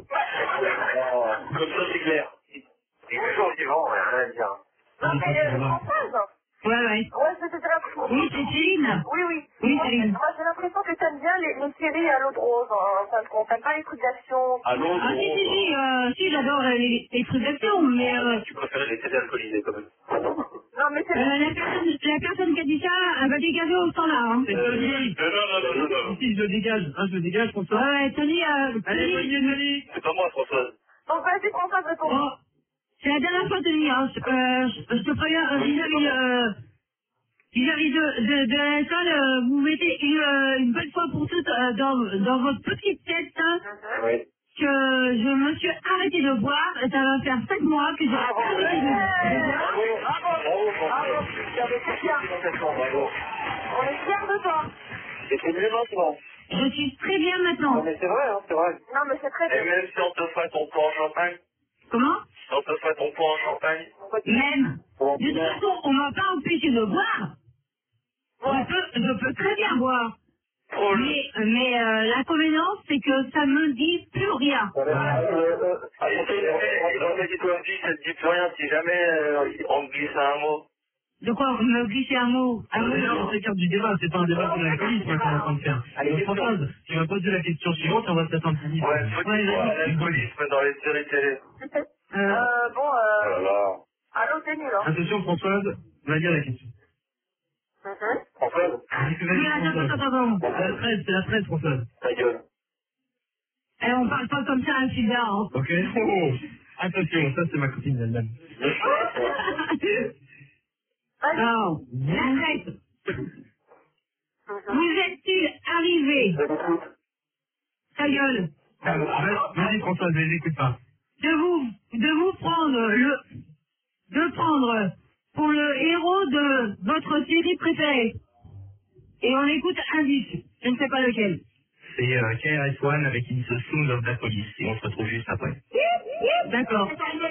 Oh, comme ça, c'est clair. C'est toujours vivant, rien à dire. Non, mais euh, Françoise? Ouais, ouais. Ouais, je te dirais. Oui, c'est Céline? Oui, oui. Oui, Moi, Céline. moi, j'ai l'impression que t'aimes bien les, les séries à l'eau de rose, en fin de compte. T'aimes pas les trucs d'action. Allô, Ah, si, si, si, euh, si, j'adore les, les trucs d'action, mais, euh, tu préférais les télés alcoolisées, quand même. Non, mais c'est... euh, la personne, la personne qui a dit ça, elle va dégager au standard, hein. C'est Tony. Non, non, non, non, non, non. Si, je le dégage, hein, je le dégage, pour ça. Ouais, ouais, Tony, euh, Allez, Tony, Tony, Tony. C'est pas moi, Françoise. Donc, vas-y, Françoise, réponds. oh, c'est la dernière fois, Tony, hein. Je, euh, je, je te préviens, euh, vis-à-vis, euh, vis-à-vis de, de, de la salle, euh, vous mettez une, euh, une bonne fois pour toutes euh, dans, dans votre petite tête, hein, Oui. que je me suis arrêté de boire, et ça va faire cinq mois que j'ai arrêté de, de boire. Bravo, bravo, Bravo. C'est bien. bravo. On est fiers de toi. Et c'est mieux maintenant. Je suis très bien Non, maintenant. mais c'est vrai, hein, c'est vrai. Non, mais c'est très Et bien. même si on te ferait ton pot en champagne, Comment? si on te ferait ton pot en champagne, Même. De toute façon, on m'a pas empêché de boire. Je peux, je peux très bien boire. trop le... Mais, mais euh, l'inconvénient, c'est que ça me dit plus rien. Voilà. Euh, euh, ah, et c'est- et dans ta diplomatie, ça te dit plus rien si jamais euh, on te glisse un mot. De quoi me glisser un mot? Un Alors mot déjà, on s'écarte du débat, c'est pas un débat sur l'alcoolisme qu'on est en train de faire. Allez, Donc, Françoise, tu vas poser la question suivante et on va peut-être un petit peu. Ouais, faut Ouais, qu'il soit vas-y. l'alcoolisme dans les séries télé. Euh, Euh, bon, Oh euh... là là. Allô, c'est nul, hein. Attention, Françoise, va dire la question. Mhm. Françoise, oui, attends, attends, attends. C'est la treize, c'est la treize, Françoise. ta gueule. Eh, on parle pas comme ça à un Sylvain, hein. Ok? Oh, attention, ça c'est ma copine d'Allemagne. Alors, arrête. Vous êtes-il arrivé, ta gueule, Vas-y, Françoise, je les écoute pas. de vous, de vous prendre le, de prendre pour le héros de votre série préférée? Et on écoute un disque, je ne sais pas lequel. C'est euh, K R S One avec It's the Sound of the Police et on se retrouve juste après. D'accord.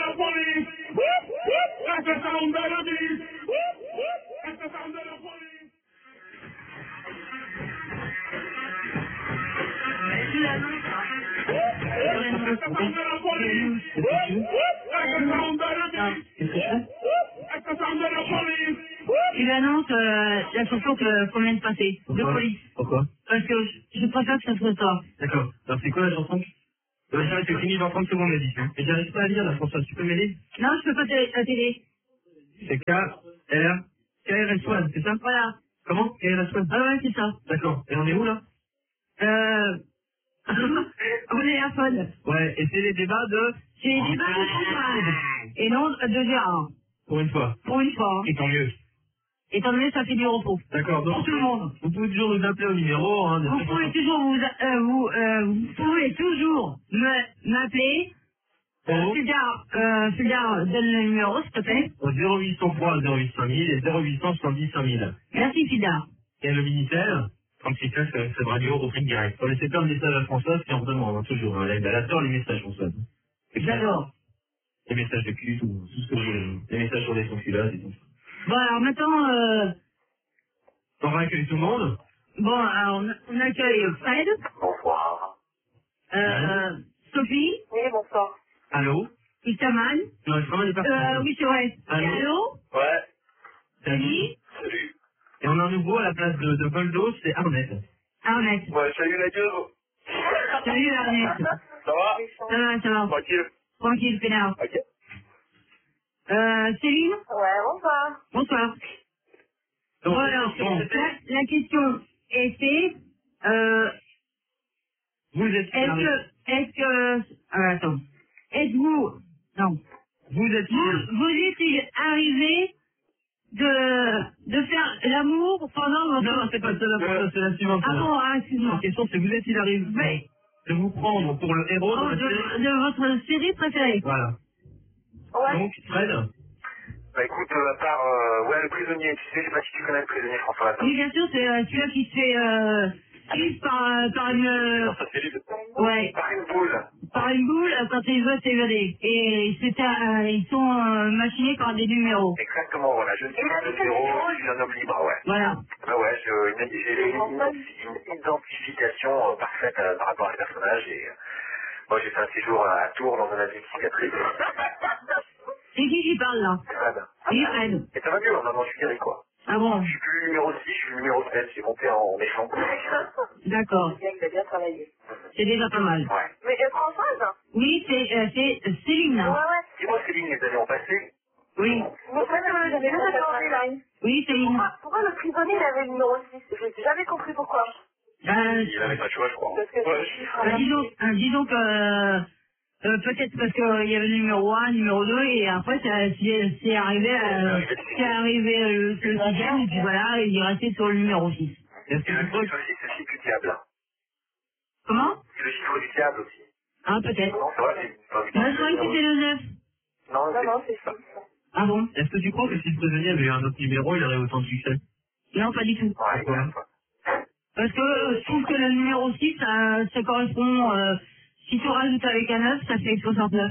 Il annonce euh, la chanson que- qu'on vient de passer, de Pourquoi? police. Pourquoi? Parce que je, je préfère que ça soit toi. D'accord. Alors c'est quoi la chanson? Ouais, ça, c'est fini dans trente secondes, l'édition. Et j'arrive pas à lire, là, François. Tu peux m'aider? Non, je peux pas télé- la télé. C'est K, R, K R S un, c'est ça? Voilà. Comment? K R S un? Ah ouais, c'est ça. D'accord. Et on est où, là? Euh... on est à Fod. Ouais, et c'est les débats de... C'est les débats de Françoise. Et non de Gérard. Pour une fois. Pour une fois. Hein. Et tant mieux. Étant donné que ça fait du repos. D'accord, donc pour tout le monde. Vous pouvez toujours nous appeler au numéro. Hein, Vous pouvez toujours vous, euh, vous, euh, vous pouvez toujours me m'appeler. Oh. Fulgare, euh, Fulgare, donne le numéro, s'il te plaît. Au zéro huit cent trois zéro huit cinq mille et zéro huit cent soixante-dix cinq mille. Merci, Fulgare. Et le Minitel, trente-six neuf, c'est radio, repris direct. On laisser plein de messages à Françoise, qui en demande, hein, toujours. Hein, elle adore les messages, Françoise. J'adore. Les messages de cul, tout, tout ce que vous voulez. Les messages sur les sans-culottes et tout. Bon, alors maintenant, euh, On va accueillir tout le monde. bon, alors, on, on accueille Fred, Bonsoir. euh, Sophie, Oui, bonsoir. Allô? Istaman, Non, le travail n'est pas euh, oui, c'est vrai. Allô? Allô? Ouais. Salut? Salut. Et on a un nouveau à la place de, de Goldo, c'est Arnett. Arnett. Ouais, salut la gueule. Salut, Arnett. Ça va? Ça va, ça va. Tranquille. Tranquille, pénard. Ok. Euh, Céline? Ouais, bonsoir. Bonsoir. Donc, Bon, alors, bon, la, la question est c'est, euh, vous êtes est-ce que, est-ce que, euh, attends, est-ce que vous, non, vous êtes vous, vous êtes arrivé de, de faire l'amour pendant votre... Non, c'est pas ça la question, c'est la suivante. Ah bon, ah, excuse-moi. La question, c'est vous est-il arrivé Mais, de vous prendre pour le héros de oh, la série? de, de votre série préférée. Voilà. Ouais. Donc, Fred, Bah écoute, euh, à part, euh, ouais, le prisonnier, tu sais, je sais pas si tu connais le prisonnier François Latin. Oui, bien sûr, c'est euh, celui-là qui se fait, euh, suivre par, euh, par une, euh, Dans sa cellule. ouais, Par une boule. par une boule euh, quand ils veulent s'évader. Et c'est, euh, ils sont euh, machinés par des numéros. Exactement, voilà. Je ne suis pas le zéro, je suis un homme libre, ouais. Voilà. Ouais, ouais, je- une- j'ai une, une identification euh, parfaite euh, par rapport à ce personnage et euh, moi j'ai fait un séjour à Tours dans un asile psychiatrique. C'est qui qui parle là? Fred. Oui, Fred. Et ça va mieux, maintenant je suis guéri quoi. Ah bon? Je suis plus le numéro six, je suis le numéro sept, j'ai monté en méchant. D'accord. Bien que t'as bien travaillé. C'est déjà pas mal. Ouais. Mais euh, Françoise? Oui, c'est euh, c'est euh, Céline. Ouais, Hein. ouais. Dis-moi Céline, les années ont passé. Oui. Mais en fait, euh, j'avais juste demandé là. Oui, Céline. Pourquoi, pourquoi le prisonnier il avait le numéro six? Je n'ai jamais compris pourquoi. Euh, Il avait pas de choix, je crois. Parce que Ouais. euh, disons, euh, disons que euh, euh, peut-être parce qu'il y avait le numéro un, le numéro deux, et après ça- c'est c'est arrivé, euh, c'est arrivé euh, le, le sixième, et puis voilà, il est resté sur le numéro six. est-ce Et que le tu crois chiffre aussi, c'est le chiffre du diable. Comment? C'est le chiffre du diable aussi. Ah, peut-être. Non, c'est vrai, c'est pas Moi, je croyais que c'était le neuf. Non, non, non, c'est ça. six. Ah bon? est-ce que tu crois que si le prisonnier avait eu un autre numéro, il aurait autant de succès? Non, pas du tout. Ouais, Pourquoi? ouais. Parce que euh, je trouve que le numéro six, ça, ça correspond, euh, si tu rajoutes avec un neuf, ça fait soixante-neuf.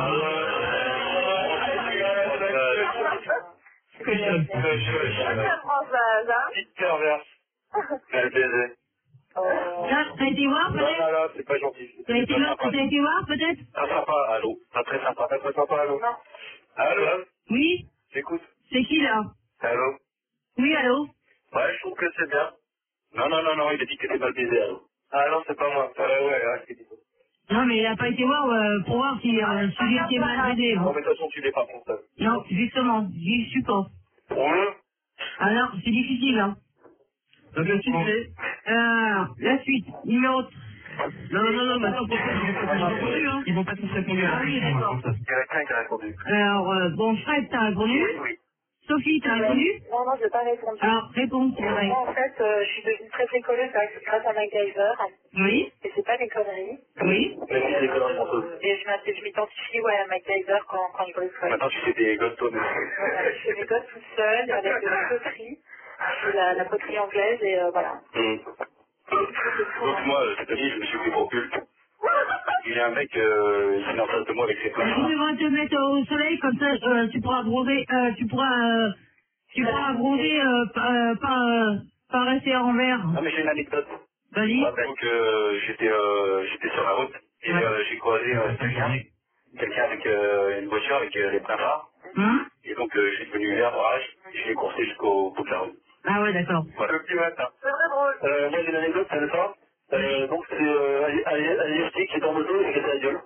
Ça Françoise, hein? Petite perverse. Elle baiser. Oh. Là, t'as été voir Non, peut-être? non, non, c'est pas gentil. T'as été, voir- t'as été voir peut-être? Pas sympa, allô. Pas très sympa, pas très sympa, allô. Non. Allô, Oui? j'écoute. C'est qui là? Allô. Oui, allô? Ouais, je trouve que c'est bien. Non, non, non, non, il a dit que t'étais mal baisé, allô. Ah non, c'est pas moi. Euh, ouais, ouais, c'est dit. Non, mais il a pas été voir euh, pour voir si euh, si il était mal aidé. Non, Hein. mais de toute façon, tu l'es pas pour ça. Non, justement, j'y suis pas. Pour Alors, c'est difficile, hein. Donc la suite, c'est... Euh, la suite, numéro... Non, non, non, maintenant, pour ça, ils vont pas tous répondu, hein. Ils vont pas tous répondu à la Ah oui, question, d'accord. hein, pour ça. Il y en a plein qui a répondu. Alors, euh, bon, Fred, t'as répondu. Oui, oui. Sophie, t'as répondu. Non, non, je n'ai pas répondu. Alors, réponds, c'est vrai. Moi, en fait, euh, je suis devenue très très conneuse grâce à MacGyver. Oui, Et c'est pas des conneries. oui. Mais si, c'est des conneries menteuses. Et je m'appelle- je m'identifie ouais, à MacGyver quand, quand je bricole. Maintenant, tu fais des gosses, toi, mais... Voilà, je fais mes gosses toute seule avec de la poterie. Je fais la, la poterie anglaise et euh, voilà. Hum. Donc moi, euh, cette année, je me suis pris pour culte. Il y a un mec euh, qui est en face de moi avec ses Tu planches. devras te mettre au soleil, comme ça, euh, tu pourras bronzer, euh, tu pourras, euh, tu pourras bronzer, euh, pas, euh, pas, euh, pas rester en vert. Ah mais j'ai une anecdote. Vas-y. Donc euh, j'étais euh, j'étais sur la route et Ouais. euh, j'ai croisé euh, quelqu'un, quelqu'un avec euh, une voiture avec euh, les pneus phares. Hein? Et donc euh, je suis devenu vert orage et je l'ai coursé jusqu'au bout de la route. Ah ouais, d'accord. Voilà. Le petit matin. C'est très drôle. Euh, moi j'ai une anecdote, ça ne pas. Euh, donc c'est euh, un Yesti qui est en moto et qui a la gueule.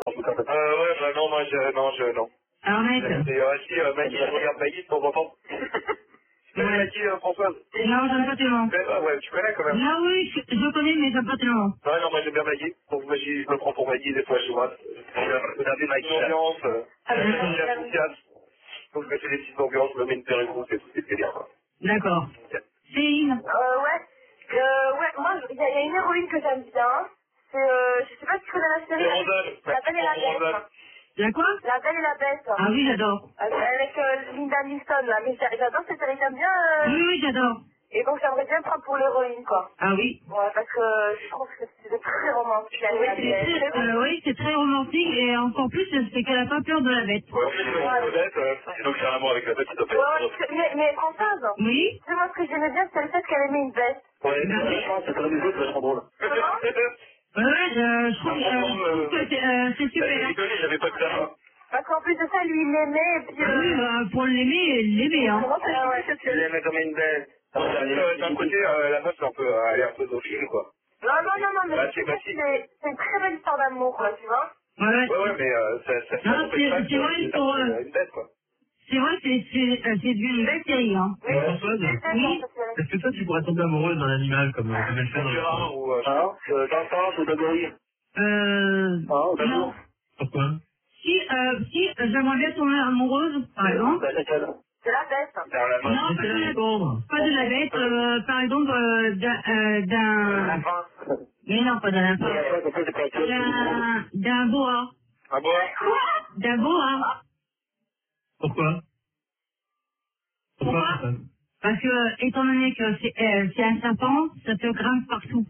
Euh, ouais, bah non, moi, je, non, je, non. Alors, mec. C'est, euh, si, euh, Maggie, je regarde Maggie de temps en temps. Tu connais Maggie, euh, Françoise? Non, j'aime pas tellement. Ah ouais, tu connais quand même. Non, oui, je, je connais, mais j'aime pas tellement. Ouais, non, moi j'aime bien Maggie. Donc Maggie, je me prends pour Maggie des fois chez moi. Je regarde des Maggie ambiance, euh, enthousiaste. Donc je me fais des petites ambiances, je me mets une perruque et tout, c'est très bien. D'accord. Céline. Euh, ouais. Euh, ouais, moi, il y, a y a une héroïne que j'aime bien. C'est, euh, je sais pas si tu connais la série. C'est Rosal. La Belle et la Bête. La quoi? La Belle et la Bête. Ah oui, j'adore. Avec euh, Linda Nilsson, là. Mais j'a- j'adore cette série, j'aime bien. Euh... Oui, oui, j'adore. Et donc, j'aimerais bien me prendre pour l'héroïne, quoi. Ah oui. Ouais, parce que je trouve que c'est très romantique. Oui, c'est très, euh, oui, c'est très romantique et encore plus, c'est qu'elle a pas peur de la bête. Ouais, en fait, c'est une bête, euh, et donc c'est un amour avec la bête, ça doit pas Ouais, être. mais, mais Françoise, Oui. tu sais, moi, ce que j'aimais bien, c'est le fait qu'elle aimait une bête. Ouais, je pense que c'est comme les autres, c'est vachement drôle. Ouais, euh, je trouve, euh, je trouve que c'est euh, c'est super. Désolé, j'avais pas que ça. Parce qu'en plus de ça, lui, il l'aimait, et puis... Ah oui, Euh... bah, pour l'aimer, l'aimer, hein. Comment ça, ouais, Tu l'aimais comme une bête. Euh, D'un côté, euh, la meuf, c'est un peu, euh, elle est un peu zoophile, quoi. Non, non, non, non, mais Bah, c'est c'est facile. c'est- c'est une très belle histoire d'amour, quoi, tu vois. Ouais, ouais. Ouais, ouais, mais euh, ça, ça, ça Non, n'empêche c'est- pas c'est que vrai, c'est pour, euh, euh, une bête, quoi. C'est vrai, c'est c'est euh, c'est une belle série, hein. Oui, Françoise, c'est Oui. ça, c'est est-ce que toi tu pourrais tomber amoureuse d'un animal comme euh, comme elle fait dans le Gérard ou, euh, hein, euh, d'un singe ou d'un gorille. Euh, Ah, ou d'un non. ours. Pourquoi? Si, euh, si, euh, j'aimerais bien tomber amoureuse, par exemple. Bah, laquelle? c'est la bête. Vers la main. Non, Laissez-la pas de, répondre. pas de la bête, euh, par exemple, euh, d'un, euh, d'un, Lapin. mais non, pas d'un Un lapin. lapin, comme ça, c'est pas un D'un, d'un boa. Un boa? D'un boa. Pourquoi? Pourquoi? Pourquoi? Françoise Parce que, étant donné que c'est, euh, c'est un serpent, ça te grimpe partout.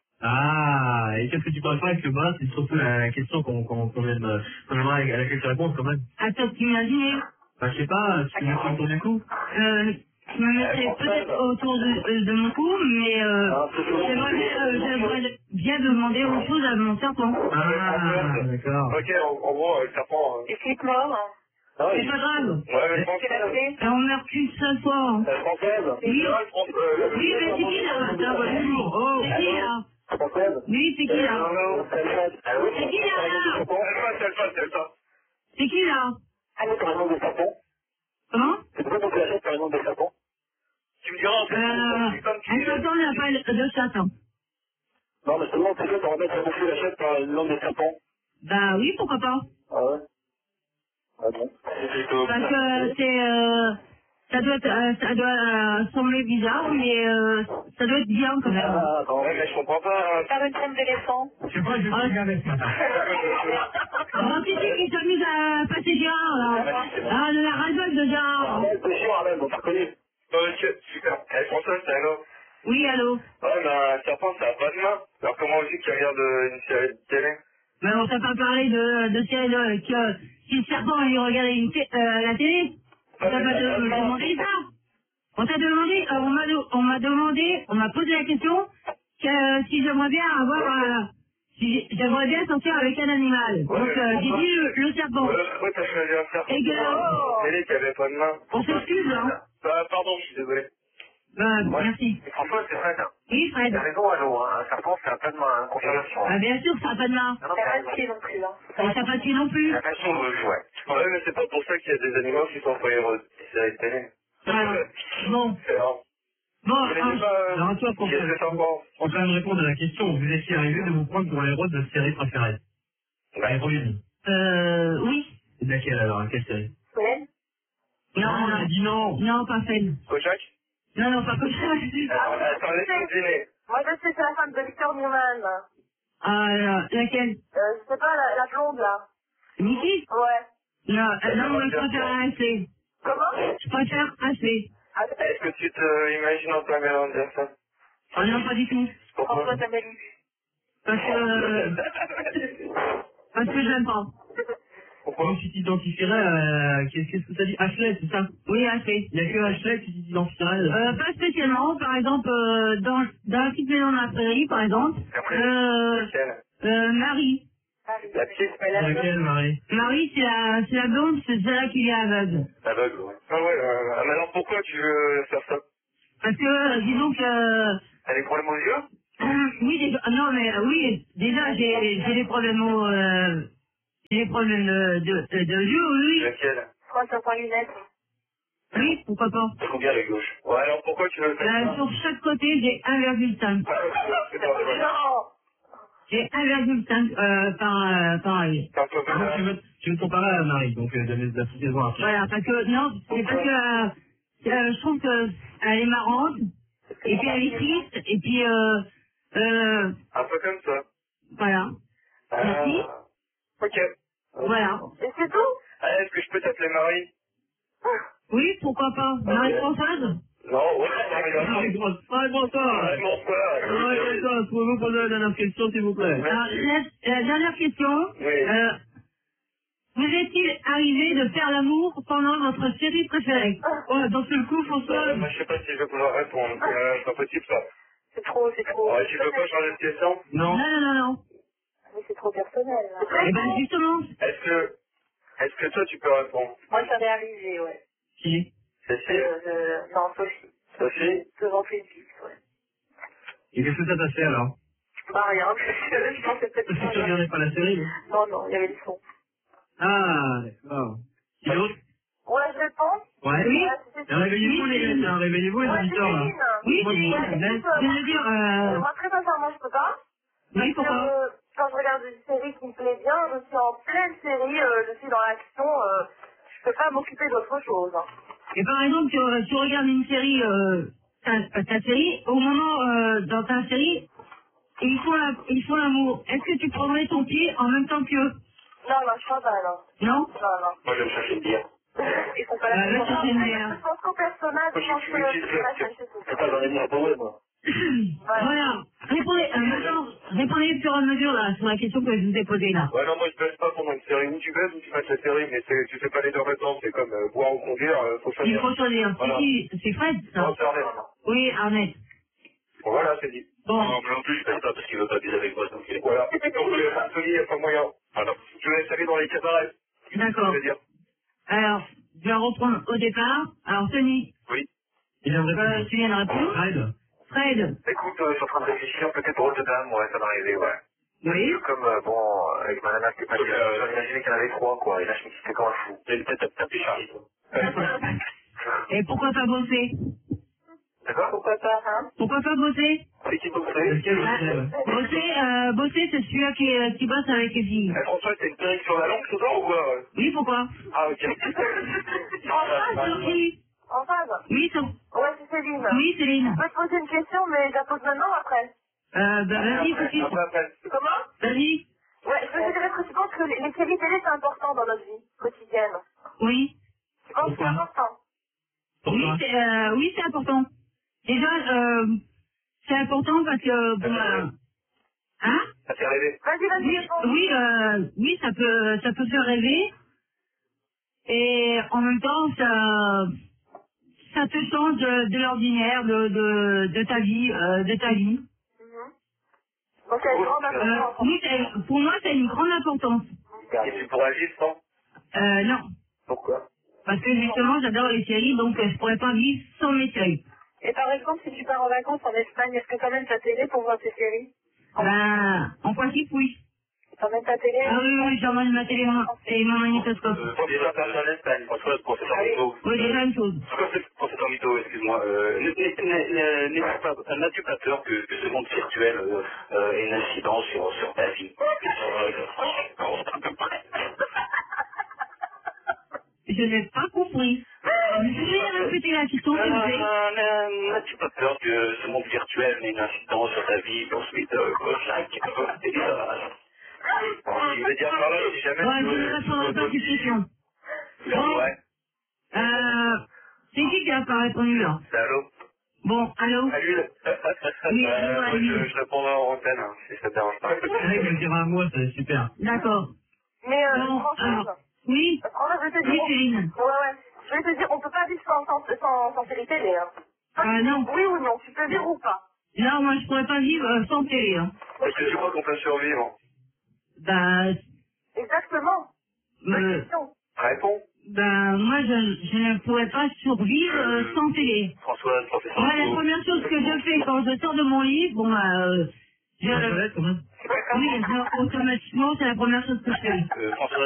Ah, et qu'est-ce que tu pourrais faire avec le bras? C'est surtout la question qu'on qu'on qu'on aime, euh, qu'on aimerait à laquelle tu réponds quand même. À toi d'imaginer. Bah, je sais pas, tu peux mettre autour du cou. Euh, je me mettrais peut-être autour de, euh, de mon cou, mais euh, j'aimerais bien, euh, j'aimerais bien demander autre chose à mon serpent. Ah, d'accord. Ok, en, en gros, euh, le serpent. Euh... Explique-moi. Ah, C'est il- pas grave. Ouais, mais Qu'est-ce qu'elle a fait? Et on meurt qu'une seule fois. hein. la française. Oui. C'est vrai, le Fran- euh, Oui, mais c'est qui là? Ah, bah, toujours. Oh. C'est qui là? la française. Oui, c'est qui Euh, là? non, non, c'est Alpha. Ah oui, C'est qui là? c'est Alpha, c'est Alpha, c'est Alpha. C'est qui là? Ah, mais t'as un nom de serpent. Comment? C'est pourquoi ton cachette, t'as un nom de serpent? Tu me diras, en fait, Euh, c'est comme tu un dis. serpent n'a pas de chatte. hein. Non, mais seulement, c'est fait, on remet à bouffer la chatte par une langue de serpent. Bah oui, pourquoi pas? Ah ouais? Ah bon? Parce que c'est, euh, ça doit être, euh, ça doit euh, sembler bizarre, mais euh, ça doit être bien quand même. Ah, attends. Ouais, mais je comprends pas. Faire une crème d'éléphant. Je sais pas, je vais regarder ce matin. Oh, qui c'est qui s'amuse à passer Gérard, là? Ah, de la ras-le-bol de Gérard. Ouais, c'est chiant, Arlène, on t'a reconnu. Ok, super. Elle est française, c'est alors. Oui, allô? Ouais, mais un serpent, ça a pas de main. Alors comment on dit qu'il regarde euh, une série de télé? Mais on t'a pas parlé de, de série de, que, si le serpent, il regardait une té- euh, la télé, on t'a pas de- demandé ça. On t'a demandé, euh, on m'a de- on m'a demandé, on m'a posé la question, que euh, si j'aimerais bien avoir, euh, si j'aimerais bien sortir avec un animal. Donc, euh, j'ai dit le, le serpent. Euh, pourquoi t'as choisi un serpent? Et que, Télé qui avait pas de main. on s'excuse, hein. Bah, pardon, je suis désolé. Bah, Ouais. merci. François, c'est Fred. Oui, Fred. T'as raison, allô, hein. Un serpent, ça a pas de main, hein. Confirmation. Ah, bien sûr, ça n'a pas de main. Ah non, T'as t'as pas raison. de pied non plus, hein. Et ça pas de pied non plus. La façon de jouer. Ouais, mais c'est pas pour ça qu'il y a des animaux qui sont envoyés aux séries de télé. Voilà. Bon. C'est rare. Bon, Mais hein. c'est pas... Alors, à toi, Il y a François. des serpents. On va me répondre à la question. Vous étiez arrivé de vous prendre pour l'héros de votre série préférée. La héroïne. Euh, oui. C'est laquelle alors? Quelle série? Hélène? Non, on a non. dit non. Non, pas Fred. Kojak? Non, non, pas comme ça. Attends, attendez, c'est le dîner. Moi, je sais, c'est la femme de Victor Newman. Ah, là, laquelle? Euh, je sais pas, la, la blonde, là. Niki? Ouais. Non, euh, non, mais je préfère Ashley. Comment? Je préfère Ashley. Ah, Est-ce que tu te imagines en Pamela Anderson? Ah non, pas du tout. Pourquoi? François Tamélie. Parce que, euh, parce que j'aime pas. Pourquoi? Tu t'identifierais à... Qu'est-ce qu'est-ce que t'as dit? Ashley, c'est ça? Oui, Ashley. Il n'y a que Ashley qui t'identifierait. Euh, pas spécialement. Par exemple, euh, dans, dans la petite maison de la prairie, par exemple, euh, Laquelle? euh, Marie. La petite? Laquelle, Marie? Marie, c'est la, c'est la blonde, c'est celle qui est aveugle. Aveugle, ouais. Ah ouais, euh, ah, mais alors pourquoi tu veux faire ça? Parce que, euh, disons que, euh, T'as des problèmes aux yeux? oui, déjà, non, mais euh, oui, déjà, j'ai, j'ai des problèmes au, euh, J'ai des problèmes de, de, de, de vue, oui. Lequel? Trois sur trois lunettes. Oui, pourquoi pas. C'est combien la gauche? Ouais, alors pourquoi tu veux le faire? Euh, sur chaque côté, j'ai un virgule cinq. C'est pas vrai. Non. J'ai un virgule cinq euh, par, euh, par œil. T'as un peu Donc, tu veux, tu veux te comparer à Marie, donc euh, de la société après. Voilà, parce que, non, c'est parce que euh, euh, je trouve qu'elle est marrante, et puis elle est triste, et puis, euh, euh, un peu comme ça. voilà. Merci. Ah, ok. Voilà. Et c'est tout? Ah, est-ce que je peux t'appeler Marie? Oui, pourquoi pas. Marie-Françoise? Non, ouais, Marie, bonsoir. Marie, bonsoir. Ouais, bonsoir. Marie, bonsoir. Pouvez-vous poser la dernière question, s'il vous plaît? Alors, la, la dernière question. Oui. Euh, vous est-il arrivé de faire l'amour pendant votre série préférée? Oh, d'un seul coup, François. Euh, moi, je sais pas si je vais pouvoir répondre. Euh, c'est pas possible, ça. C'est trop, c'est trop. Ouais, tu peux pas changer de question? Non, Non. non, non, non. Mais c'est trop personnel, là. Eh ben, justement. Est-ce que, est-ce que toi, tu peux répondre? Moi, ça m'est arrivé, ouais. Qui? Cécile? Euh, je... Non, Sophie. Sophie? Devant Twin Peaks, ouais. Et qu'est-ce que ça t'a fait alors? Bah, rien. Je pensais peut-être Parce que tu pas. regardais pas la série, hein? Non, non, il y avait le son. Ah, d'accord. Qui d'autre? Ouais, je réponds. Ouais. Oui. c'est Et réveillez-vous, les gars, hein, réveillez-vous, les Ouais, c'est auditeurs, là. Céline. Oui, Moi, c'est je- Ouais, Ben, écoute, je veux dire, euh, euh, moi, très sincèrement, je peux pas. oui, pourquoi? Euh, quand je regarde une série qui me plaît bien, je suis en pleine série, euh, je suis dans l'action, euh, je peux pas m'occuper d'autre chose. Hein. Et par exemple, tu, tu regardes une série, euh, ta, ta série, au moment, euh, dans ta série, ils font la- ils font l'amour. Est-ce que tu prendrais ton pied en même temps qu'eux? Non, non, je crois pas, non. Non? Non, non. Moi, je vais me chercher une bière. Ils font pas Euh, la là, même chose. c'est une bière. Je pense qu'au personnage, Moi, je pense je que suis le utile, personnage, c'est c'est tout. c'est pas dans les bières pour moi. Voilà. Répondez, euh, maintenant, répondez au fur et à mesure, là, sur la question que je vous ai posée, là. Ouais, non, moi, je baisse pas pendant une série. Ou tu baisses ou tu fasses la série, mais c'est- tu sais pas les deux en même temps. C'est comme euh, boire ou conduire, euh, faut Il choisir. faut choisir. Voilà. Si, si, c'est Fred, ça. Non, c'est Arnett. Oui, Arnett. Bon, voilà, c'est dit. Bon. Non, mais en plus, je baisse pas parce qu'il veut pas baiser avec moi, donc il est... Voilà. Donc, euh, Anthony, il n'y a pas moyen. Voilà. Je vais laisse aller dans les cabarets. D'accord. Je veux dire. Alors, je vais reprendre au départ. Alors, Tony, Oui. Il viendrait euh, plus. tu viens de répondre. Fred. Fred. Écoute, euh, je suis en train de réfléchir, peut-être rôle de dame, ouais, ça m'est arrivé, ouais. Oui. Comme, euh, bon, avec ma nana, c'était pas bien. J'avais imaginé qu'il y en avait trois, quoi, et là, je me suis dit, c'était comme un fou. J'ai peut-être tapé Charlie, quoi. Et pourquoi pas bosser? D'accord? Pourquoi pas, hein? Pourquoi pas bosser? C'est qui bosser? Lequel Ah, lequel Bosser, euh, bosser, c'est celui-là qui, euh, qui bosse avec les filles. Eh, François, t'as une perruque sur la langue, ce soir, ou quoi? ouais? Oui, pourquoi? Ah, ok. En phase? Oui. En phase? Oui, ça- Ouais, c'est Céline. oui, Céline. Je peux te poser une question, mais je la pose maintenant ou après? Euh, bah, vas-y, tout de suite. Après, après. Comment? Vas-y. Ouais, je veux dire, est-ce que tu penses que les, les séries télé, c'est important dans notre vie quotidienne? Oui. Tu penses que c'est Pourquoi? important? Oui, Pourquoi? c'est, euh, oui, c'est important. Déjà, euh, c'est important parce que, bon, euh, hein? Ça fait rêver. Vas-y, vas-y, Oui, réponds. oui, euh, oui, ça peut, ça peut faire rêver. Et en même temps, ça, ça te change de, de l'ordinaire, de, de, de ta vie, euh, de ta vie. Mhm. Donc, c'est une grande Euh, importance. oui, c'est- pour moi, c'est une grande importance. Et tu pourras vivre sans? Euh, non. Pourquoi? Parce que justement, j'adore les séries, donc euh, je pourrais pas vivre sans mes séries. Et par exemple, si tu pars en vacances en Espagne, est-ce que tu emmènes ta télé pour voir tes séries? Ben, en principe, oui. Tu emmènes ta télé? Ah oui, oui, j'emmène ma télé et mon magnétoscope. Euh, déjà parti en Espagne, François, professeur Mito. Oui, déjà une chose. Professeur Mito, excuse-moi. Euh, n- n- n- n'es-tu pas- euh, N'as-tu pas peur que, que ce monde virtuel euh, euh, ait une incidence sur, sur ta vie? Je n'ai pas compris. Vous pouvez répéter la question, s'il vous plaît? Euh, N'as-tu pas peur que ce monde virtuel ait une incidence sur ta vie? Ensuite, euh, like, et ça. Il veut dire par là, si jamais... Ouais, je ne répondrai pas à cette question. Bon, Ouais. euh, c'est qui qui n'a pas répondu, là? C'est allô? Bon, allô? À l'huile? Oui, Euh, allô, à moi, l'huile. je, je répondrai en antenne, hein, si ça te dérange pas. Le mec me le dira à moi, c'est super. D'accord. Mais euh, Bon, franchement, alors, oui, franchement, je vais te oui, dire... Céline. Ouais, ouais. Je vais te dire, on peut pas vivre sans, sans, sans, sans série télé. Hein. Euh, non. Oui ou non? Tu peux vivre ou pas? Là, moi, je pourrais pas vivre euh, sans télé, hein. Est-ce que tu crois qu'on peut survivre? Bah, Exactement. Bonne euh, question. Réponds. ben, moi, je, je ne pourrais pas survivre euh, sans télé. Françoise, professeur Moi, la Mito. première chose que je fais quand je sors de mon lit, bon, bah, euh, je, La toilette, quand même. oui, je- automatiquement, c'est la première chose que je fais. Euh, Françoise,